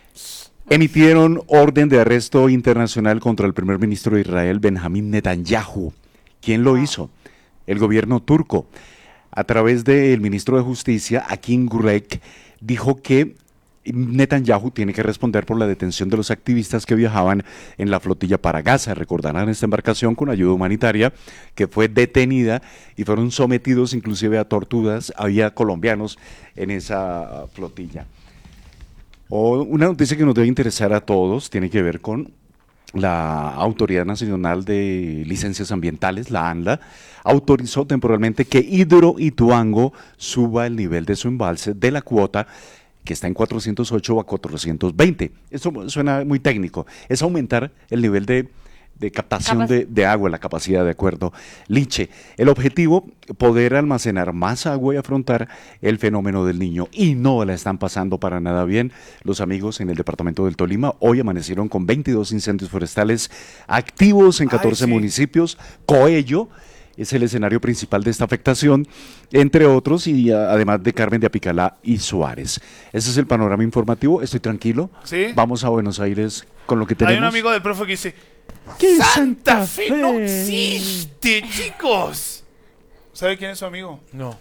Emitieron orden de arresto internacional contra el primer ministro de Israel, Benjamín Netanyahu. ¿Quién lo hizo? El gobierno turco. A través del ministro de Justicia, Akin Gurek, dijo que Netanyahu tiene que responder por la detención de los activistas que viajaban en la flotilla para Gaza. Recordarán esta embarcación con ayuda humanitaria que fue detenida y fueron sometidos inclusive a torturas. Había colombianos en esa flotilla. O una noticia que nos debe interesar a todos tiene que ver con la Autoridad Nacional de Licencias Ambientales, la ANLA, autorizó temporalmente que Hidroituango suba el nivel de su embalse de la cuota que está en cuatrocientos ocho a cuatrocientos veinte. Esto suena muy técnico. Es aumentar el nivel de, de captación de, de agua, la capacidad, de acuerdo. Liche, el objetivo, poder almacenar más agua y afrontar el fenómeno del Niño. Y no la están pasando para nada bien los amigos en el departamento del Tolima. Hoy amanecieron con veintidós incendios forestales activos en catorce Ay, sí. municipios. Coello es el escenario principal de esta afectación, entre otros, y a, además de Carmen de Apicalá y Suárez. Ese es el panorama informativo. Estoy tranquilo. ¿Sí? Vamos a Buenos Aires con lo que tenemos. Hay un amigo del profe que dice, ¿Qué Santa Fe no existe, chicos. ¿Sabe quién es su amigo? No.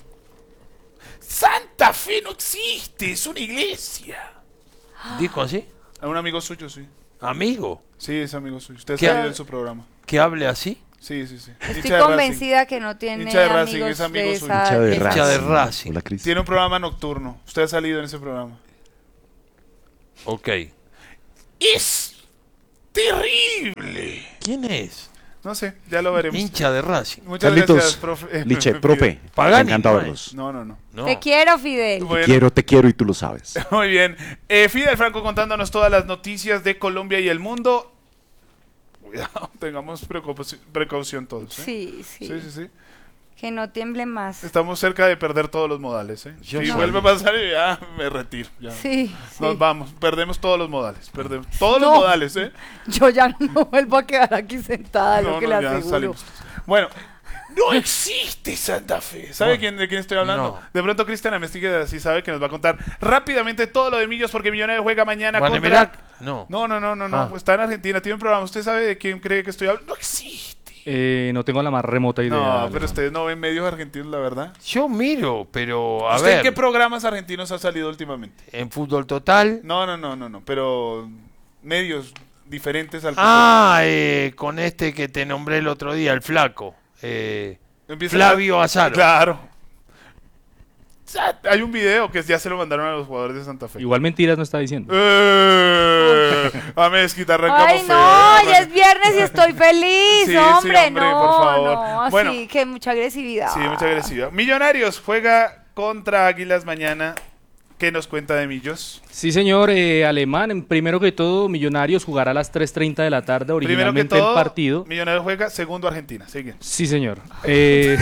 Santa Fe no existe, es una iglesia. ¿Dijo así? A un amigo suyo, sí. ¿Amigo? Sí, es amigo suyo. Usted ¿Qué? salió en su programa. ¿Que hable así? Sí, sí, sí. Estoy Hincha de convencida Racing. que no tiene Hincha de Racing, amigos es amigo de suyo. esa- Hincha de esa- Hincha de Racing. Racing. Hola, Cris. Tiene un programa nocturno. Usted ha salido en ese programa. Ok. Es terrible. ¿Quién es? No sé, ya lo veremos. Hincha de Racing. Muchas Carlitos, gracias, profe. Liche, profe, me Pagani, encanta no verlos. No, no, no. No. Te quiero, Fidel. Bueno. Te quiero, te quiero y tú lo sabes. Muy bien. Eh, Fidel Franco contándonos todas las noticias de Colombia y el mundo. Cuidado, tengamos precauci- precaución todos. ¿eh? Sí, sí, Sí, sí, sí. Que no tiemble más. Estamos cerca de perder todos los modales. ¿eh? Yo Si sé. vuelve a pasar, ya me retiro. Ya. Sí, Nos sí. vamos, perdemos todos los modales. Perdemos todos No. los modales, ¿eh? Yo ya no vuelvo a quedar aquí sentada, No, lo que no, le ya aseguro. salimos. Bueno, no existe Santa Fe. ¿Sabe No. quién, de quién estoy hablando? No. De pronto Cristian Amestigue sí sabe que nos va a contar rápidamente todo lo de Millos porque Millonarios juega mañana ¿Vanemirac? contra... No. No, no, no, no, no. Ah. Está en Argentina, tiene un programa. ¿Usted sabe de quién cree que estoy hablando? No existe. Eh, no tengo la más remota idea. No, Alemán. pero ustedes no ven medios argentinos, la verdad. Yo miro, pero a ¿Usted ver. en qué programas argentinos ha salido últimamente? En Fútbol Total. No, no, no, no, no. Pero medios diferentes al Ah, eh, con este que te nombré el otro día, el flaco. Eh, Empieza Flavio a- Azaro. Claro. Sa- Hay un video que ya se lo mandaron a los jugadores de Santa Fe. Igual mentiras no está diciendo. Eh, a Mezquita, arrancamos Ay, feo, no, arrancamos- ya es viernes y estoy feliz, Sí, sí, hombre, hombre, no, por favor. no, así Bueno. que mucha agresividad. Sí, mucha agresividad. Millonarios juega contra Águilas mañana. ¿Qué nos cuenta de Millos? Sí, señor, eh, Alemán, primero que todo, Millonarios jugará a las tres treinta de la tarde, Primero que originalmente todo, el partido. Millonarios juega, segundo Argentina. Sigue. Sí, señor. Eh,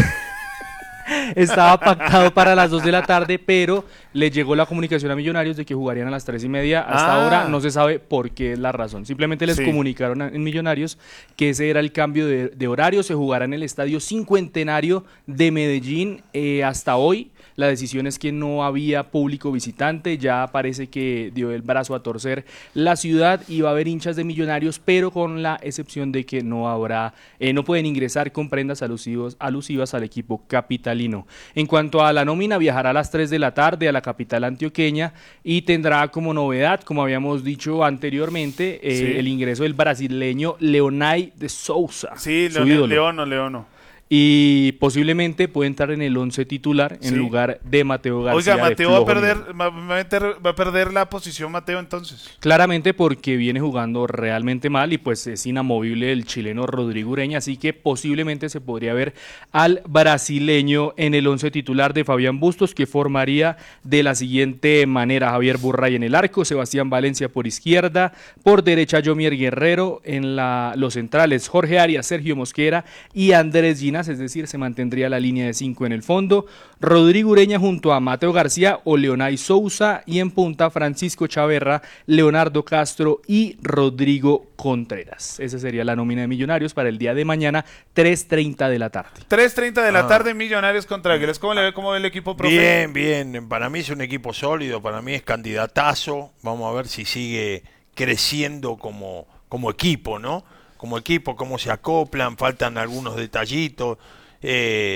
estaba pactado para las dos de la tarde, pero le llegó la comunicación a Millonarios de que jugarían a las tres y media. Hasta Ah. ahora no se sabe por qué es la razón. Simplemente les Sí. comunicaron a- en Millonarios que ese era el cambio de, de horario. Se jugará en el Estadio Cincuentenario de Medellín eh, hasta hoy. La decisión es que no había público visitante, ya parece que dio el brazo a torcer la ciudad y va a haber hinchas de Millonarios, pero con la excepción de que no habrá, eh, no pueden ingresar con prendas alusivos, alusivas al equipo capitalino. En cuanto a la nómina, viajará a las tres de la tarde a la capital antioqueña y tendrá como novedad, como habíamos dicho anteriormente, eh, Sí. el ingreso del brasileño Leonay de Souza. Sí, su Leone- ídolo. Leono, Leono. Y posiblemente puede entrar en el once titular en Sí. lugar de Mateo García. Oiga, de Mateo va a, flojo perder, nivel. va, va a meter- va a perder la posición Mateo entonces. Claramente porque viene jugando realmente mal y pues es inamovible el chileno Rodrigo Ureña, así que posiblemente se podría ver al brasileño en el once titular de Fabián Bustos, que formaría de la siguiente manera: Javier Burray en el arco, Sebastián Valencia por izquierda, por derecha Yomier Guerrero, en la, los centrales Jorge Arias, Sergio Mosquera y Andrés Ginas, es decir, se mantendría la línea de cinco en el fondo, Rodrigo Ureña junto a Mateo García o Leonay Souza, y en punta Francisco Chaverra, Leonardo Castro y Rodrigo Contreras. Esa sería la nómina de Millonarios para el día de mañana, tres treinta de la tarde. tres treinta de la Ah. tarde, Millonarios contra Águilas. ¿Cómo le ve, cómo ve el equipo, profe? Bien, bien. Para mí es un equipo sólido, para mí es candidatazo. Vamos a ver si sigue creciendo como, como equipo, ¿no? Como equipo, cómo se acoplan, faltan algunos detallitos. Eh,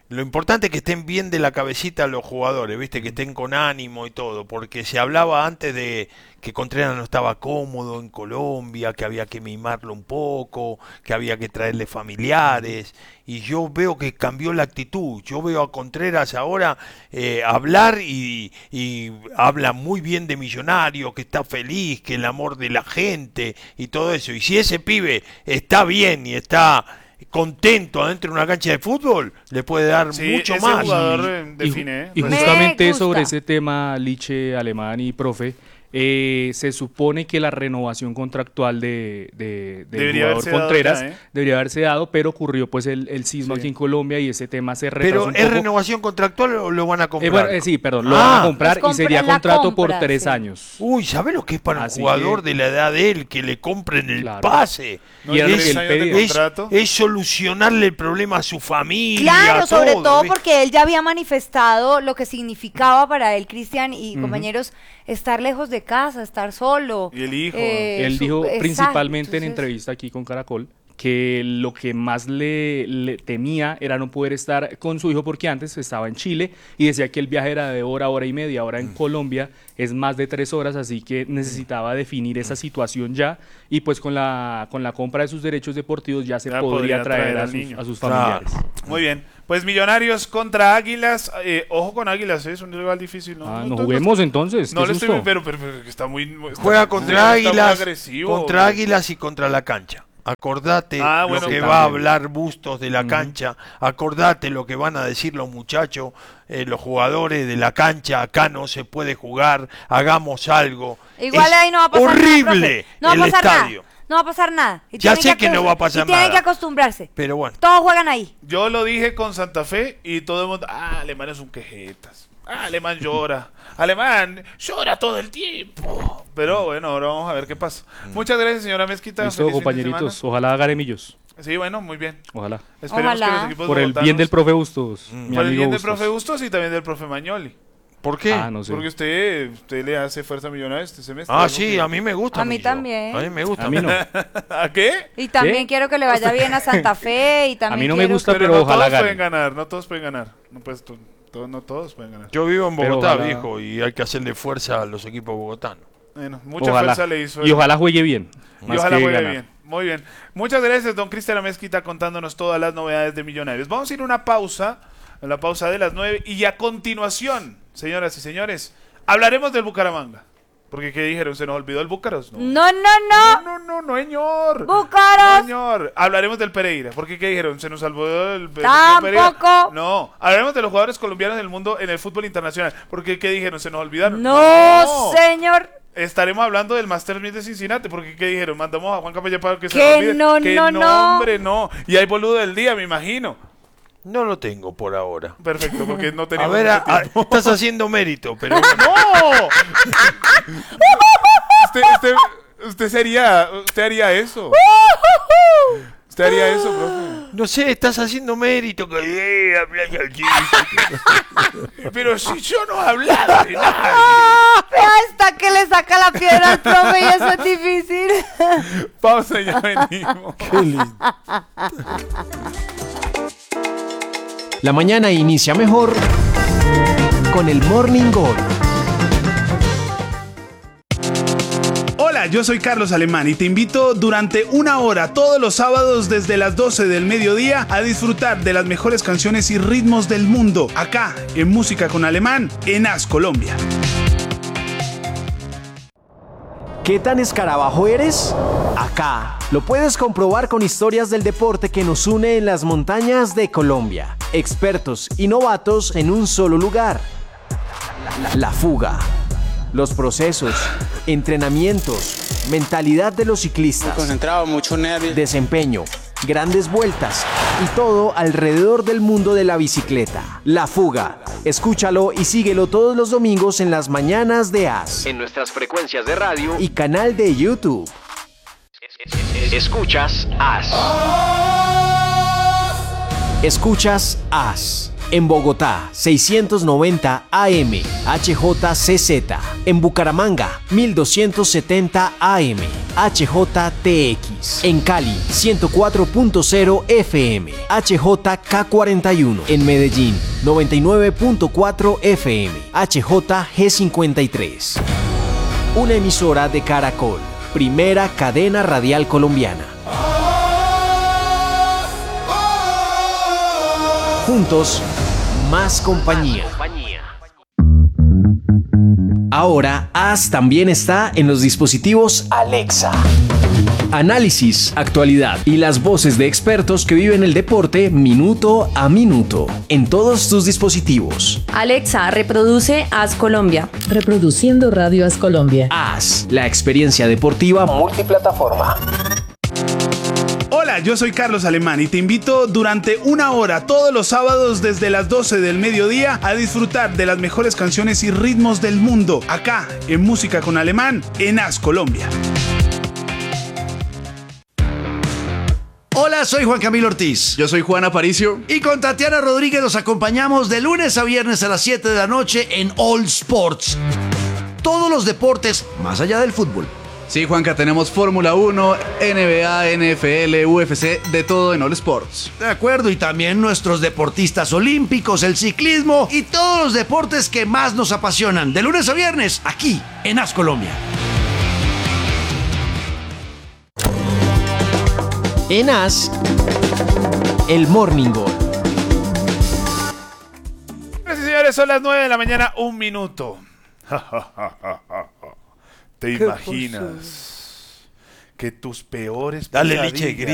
lo importante es que estén bien de la cabecita los jugadores, ¿viste? Que estén con ánimo y todo, porque se hablaba antes de que Contreras no estaba cómodo en Colombia, que había que mimarlo un poco, que había que traerle familiares, y yo veo que cambió la actitud. Yo veo a Contreras ahora eh, hablar y, y habla muy bien de Millonario, que está feliz, que el amor de la gente y todo eso. Y si ese pibe está bien y está contento adentro de una cancha de fútbol, le puede dar Sí, mucho ese más. jugador, Y- eh, define, ¿eh? Y Me justamente gusta. sobre ese tema, Liche, Alemán y profe, eh, se supone que la renovación contractual de, de, del Debería jugador haberse dado Contreras ya, ¿eh? debería haberse dado, pero ocurrió pues el, el sismo Sí. aquí en Colombia y ese tema se retrasó Pero un ¿es poco. renovación contractual o lo van a comprar? Eh, bueno, eh, sí, perdón, lo Ah. van a comprar Pues y sería compra- la contrato por compra, tres sí. años. Uy, ¿sabes lo que es para Así un jugador que- de la edad de él que le compren el Claro. pase? No, Y era lo es, que él años de pedía. es- contrato. es solucionarle el problema a su familia. Claro, sobre todo, todo ¿viste? porque él ya había manifestado lo que significaba para él, Cristian y compañeros, estar lejos de casa, estar solo. Y el hijo. Eh, Él su- dijo exacto, principalmente en entonces- entrevista aquí con Caracol que lo que más le, le temía era no poder estar con su hijo porque antes estaba en Chile y decía que el viaje era de hora, hora y media, ahora en Colombia es más de tres horas, así que necesitaba definir esa situación ya y pues con la, con la compra de sus derechos deportivos ya se Ya podría podría traer, traer a al sus, niño. a sus Claro. familiares. Muy bien. Pues Millonarios contra Águilas. Eh, ojo con Águilas, ¿eh? Es un rival difícil. No, Ah, no, no no, juguemos entonces, No qué le estoy susto. pero, pero, pero que está muy está- Juega está contra muy Águilas, agresivo. contra Águilas y contra la cancha. Acordate Ah, lo bueno, que también. va a hablar Bustos de la Ujú. cancha, acordate lo que van a decir los muchachos, eh, los jugadores de la cancha, acá no se puede jugar, hagamos algo. Igual Es ahí no va a pasar horrible nada, profe. No va a el pasar estadio. nada. No va a pasar nada. Y Ya tienen sé que no va a pasar y tienen nada. que acostumbrarse. Pero bueno, Todos juegan ahí. Yo lo dije con Santa Fe y todo el mundo, ah, Alemán es un quejetas. Ah, Alemán llora. Alemán llora todo el tiempo. Pero bueno, ahora vamos a ver qué pasa. Muchas gracias, señora Mezquita. Listo, Feliz fin de compañeritos, semana. ojalá haga millos. Sí, bueno, muy bien. Ojalá. Esperemos Ojalá. que los equipos Por el bien bogotanos- del profe Bustos. mi Por el amigo bien del Bustos. profe Bustos y también del profe Mañoli. ¿por qué? Ah, no sé. Porque usted, usted le hace fuerza millonaria este semestre. Ah, ¿no? sí, Que- a mí me gusta. A mí Millo. también. A mí me gusta. A mí no. ¿A qué? Y también ¿Qué? quiero que le vaya bien a Santa Fe y también mí no me quiero gusta, que- Pero, pero no ojalá todos gane. pueden ganar, no todos pueden ganar. No, pues, to- to- no todos pueden ganar. Yo vivo en Pero Bogotá, ojalá- viejo, y hay que hacerle fuerza a los equipos bogotanos. Bueno, mucha Ojalá. fuerza le hizo. Y él. ojalá juegue bien. Y más ojalá que juegue ganar. bien. Muy bien. Muchas gracias, don Cristian Amezquita, contándonos todas las novedades de Millonarios. Vamos a ir a una pausa, a la pausa de las nueve, y a continuación, señoras y señores, hablaremos del Bucaramanga. Porque, ¿qué dijeron? ¿Se nos olvidó el Búcaros? No, No, no, no. no, no, no, señor. Búcaros. No, señor. Hablaremos del Pereira. Porque, ¿qué dijeron? ¿Se nos olvidó el, el Tampoco. Pereira? No. Hablaremos de los jugadores colombianos del mundo en el fútbol internacional. Porque, ¿qué dijeron? ¿Se nos olvidaron? No, señor. Estaremos hablando del Masters mil de Cincinnati, porque ¿qué dijeron? Mandamos a Juan Capella para que se Que nos olvide. no, que no, no, no. hombre, no. Y hay boludo del día, me imagino. No lo tengo por ahora. Perfecto, porque no A tenemos ver, mucho a- a- tiempo. estás haciendo mérito, pero bueno. ¡No! usted, usted, usted sería, usted haría eso. Usted haría eso, profe. No sé, estás haciendo mérito. Que, eh, habla así. Pero si yo no he hablado de nada. Ah, vea esta que le saca la piedra al profe y eso es difícil. Pausa y ya venimos. Qué lindo. La mañana inicia mejor con el Morning Gol. Hola, yo soy Carlos Alemán y te invito durante una hora todos los sábados desde las doce del mediodía a disfrutar de las mejores canciones y ritmos del mundo, acá en Música con Alemán, en As Colombia. ¿Qué tan escarabajo eres? Acá lo puedes comprobar con historias del deporte que nos une en las montañas de Colombia. Expertos y novatos en un solo lugar. La fuga. Los procesos, entrenamientos, mentalidad de los ciclistas. Muy concentrado, mucho nervio. Desempeño, grandes vueltas y todo alrededor del mundo de la bicicleta. La Fuga. Escúchalo y síguelo todos los domingos en las mañanas de As. En nuestras frecuencias de radio y canal de YouTube. Escuchas As. Escuchas As. En Bogotá, seiscientos noventa A M, H J C Z. En Bucaramanga, mil doscientos setenta A M, H J T X. En Cali, ciento cuatro punto cero F M, H J K cuarenta y uno. En Medellín, noventa y nueve punto cuatro F M, H J G cincuenta y tres. Una emisora de Caracol, primera cadena radial colombiana. Juntos, más compañía. Ahora, As también está en los dispositivos Alexa. Análisis, actualidad y las voces de expertos que viven el deporte minuto a minuto en todos tus dispositivos. Alexa, reproduce As Colombia. Reproduciendo Radio As Colombia. As, la experiencia deportiva multiplataforma. Hola, yo soy Carlos Alemán y te invito durante una hora todos los sábados desde las doce del mediodía a disfrutar de las mejores canciones y ritmos del mundo, acá en Música con Alemán, en As Colombia. Hola, soy Juan Camilo Ortiz. Yo soy Juan Aparicio. Y con Tatiana Rodríguez los acompañamos de lunes a viernes a las siete de la noche en All Sports. Todos los deportes más allá del fútbol. Sí, Juanca, tenemos Fórmula uno, N B A, N F L, U F C, de todo en All Sports. De acuerdo, y también nuestros deportistas olímpicos, el ciclismo y todos los deportes que más nos apasionan. De lunes a viernes, aquí en As Colombia. En As, el Morning Goal. Gracias, señores, son las nueve de la mañana, un minuto. ¿Te imaginas que tus peores Dale, pesadillas Liche,